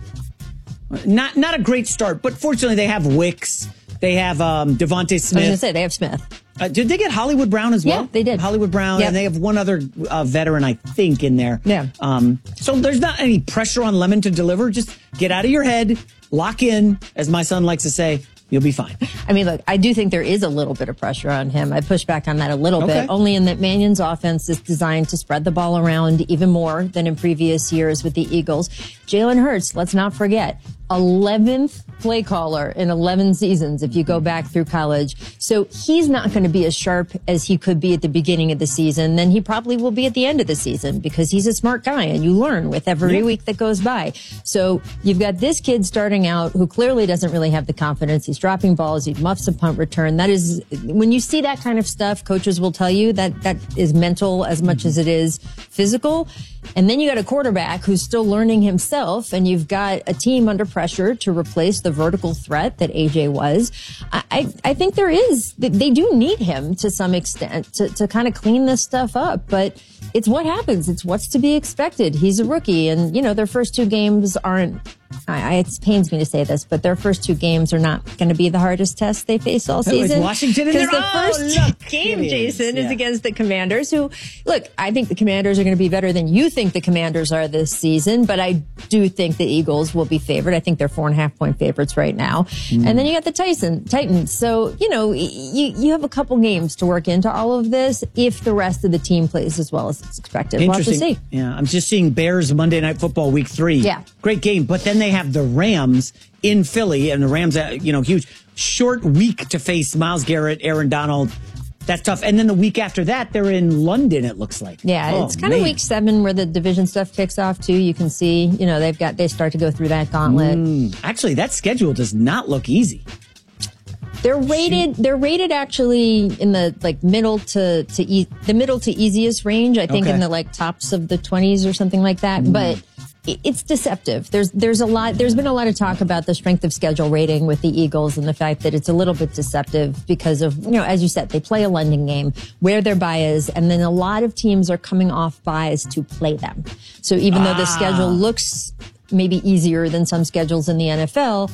not not a great start. But fortunately, they have Wicks. They have um, Devontae I was going Smith. to say, they have Smith. Uh, did they get Hollywood Brown as well? Yeah, they did. Hollywood Brown, Yep. and they have one other uh, veteran, I think, in there. Yeah. Um, so there's not any pressure on Lemon to deliver. Just get out of your head, lock in, as my son likes to say. You'll be fine. I mean, look, I do think there is a little bit of pressure on him. I push back on that a little Okay. bit, only in that Mannion's offense is designed to spread the ball around even more than in previous years with the Eagles. Jalen Hurts, let's not forget, eleventh play caller in eleven seasons if you go back through college. So he's not going to be as sharp as he could be at the beginning of the season. Then he probably will be at the end of the season because he's a smart guy and you learn with every Yeah. week that goes by. So you've got this kid starting out who clearly doesn't really have the confidence. He's dropping balls. He muffs a punt return. That is, when you see that kind of stuff, coaches will tell you that that is mental as much as it is physical. And then you got a quarterback who's still learning himself, and you've got a team under pressure to replace the vertical threat that A J was. I, I, I think there is, they do need him to some extent to, to kind of clean this stuff up, but it's what happens. It's what's to be expected. He's a rookie, and, you know, their first two games aren't, I, I, it pains me to say this, but their first two games are not going to be the hardest test they face all Oh, is season. Washington in there? Because the Oh, first look, game, it is. Jason, is Yeah. against the Commanders, who, look, I think the Commanders are going to be better than you think the Commanders are this season, but I do think the Eagles will be favored. I think they're four and a half point favorites right now. Mm. And then you got the Tyson, Titans. So, you know, y- you, you have a couple games to work into all of this if the rest of the team plays as well as it's expected. We'll have to Interesting. see. Yeah, I'm just seeing Bears Monday Night Football Week Three. Yeah. Great game. But then they have the Rams in Philly, and the Rams, uh, you know, huge. Short week to face Myles Garrett, Aaron Donald. That's tough. And then the week after that, they're in London, it looks like. Yeah, Oh, it's kind of man. week seven where the division stuff kicks off too. You can see, you know, they've got, they start to go through that gauntlet. Mm, actually, that schedule does not look easy. They're rated. They're rated actually in the like middle to to e- the middle to easiest range. I think Okay. in the like tops of the twenties or something like that. Mm. But i- it's deceptive. There's there's a lot. There's been a lot of talk about the strength of schedule rating with the Eagles and the fact that it's a little bit deceptive because of, you know, as you said, they play a London game where their bye is, and then a lot of teams are coming off byes to play them. So even though the Ah. schedule looks maybe easier than some schedules in the N F L,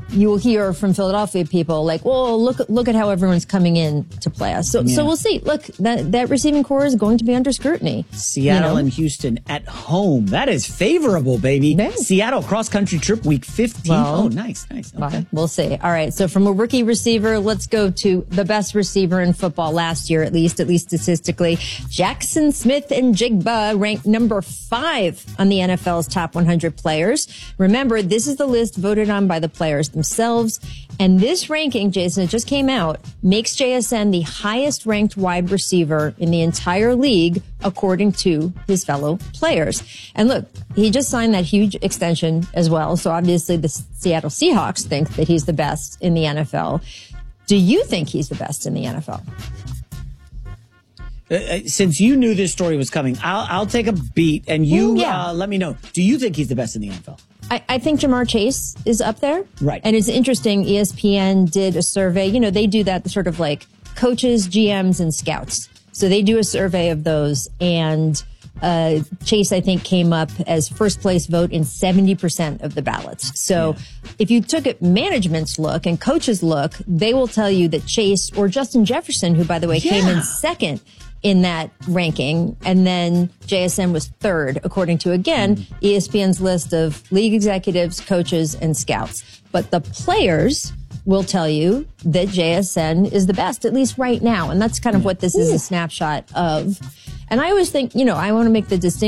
you will hear from Philadelphia people like, well, look, look at how everyone's coming in to play us. So, Yeah. so we'll see. Look, that, that receiving core is going to be under scrutiny. Seattle You know? and Houston at home. That is favorable, baby. Seattle cross-country trip week fifteen. Well, oh, nice, nice. Okay. We'll see. All right. So from a rookie receiver, let's go to the best receiver in football last year, at least, at least statistically. Jackson Smith and Jigba ranked number five on the N F L's top one hundred players. Remember, this is the list voted on by the players themselves. And this ranking, Jason, it just came out, makes J S N the highest ranked wide receiver in the entire league, according to his fellow players. And look, he just signed that huge extension as well. So obviously the Seattle Seahawks think that he's the best in the N F L. Do you think he's the best in the N F L? Uh, since you knew this story was coming, I'll, I'll take a beat and you Mm, yeah. uh, let me know. Do you think he's the best in the N F L? I, I think Jamar Chase is up there. Right. And it's interesting, E S P N did a survey. You know, they do that sort of like coaches, G Ms, and scouts. So they do a survey of those. And uh, Chase, I think, came up as first place vote in seventy percent of the ballots. So if you took it management's look and coach's look, they will tell you that Chase or Justin Jefferson, who, by the way, came in Yeah. second in that ranking, and then J S N was third, according to, again, E S P N's list of league executives, coaches, and scouts. But the players will tell you that J S N is the best, at least right now. And that's kind of what this is a snapshot of. And I always think, you know, I want to make the distinction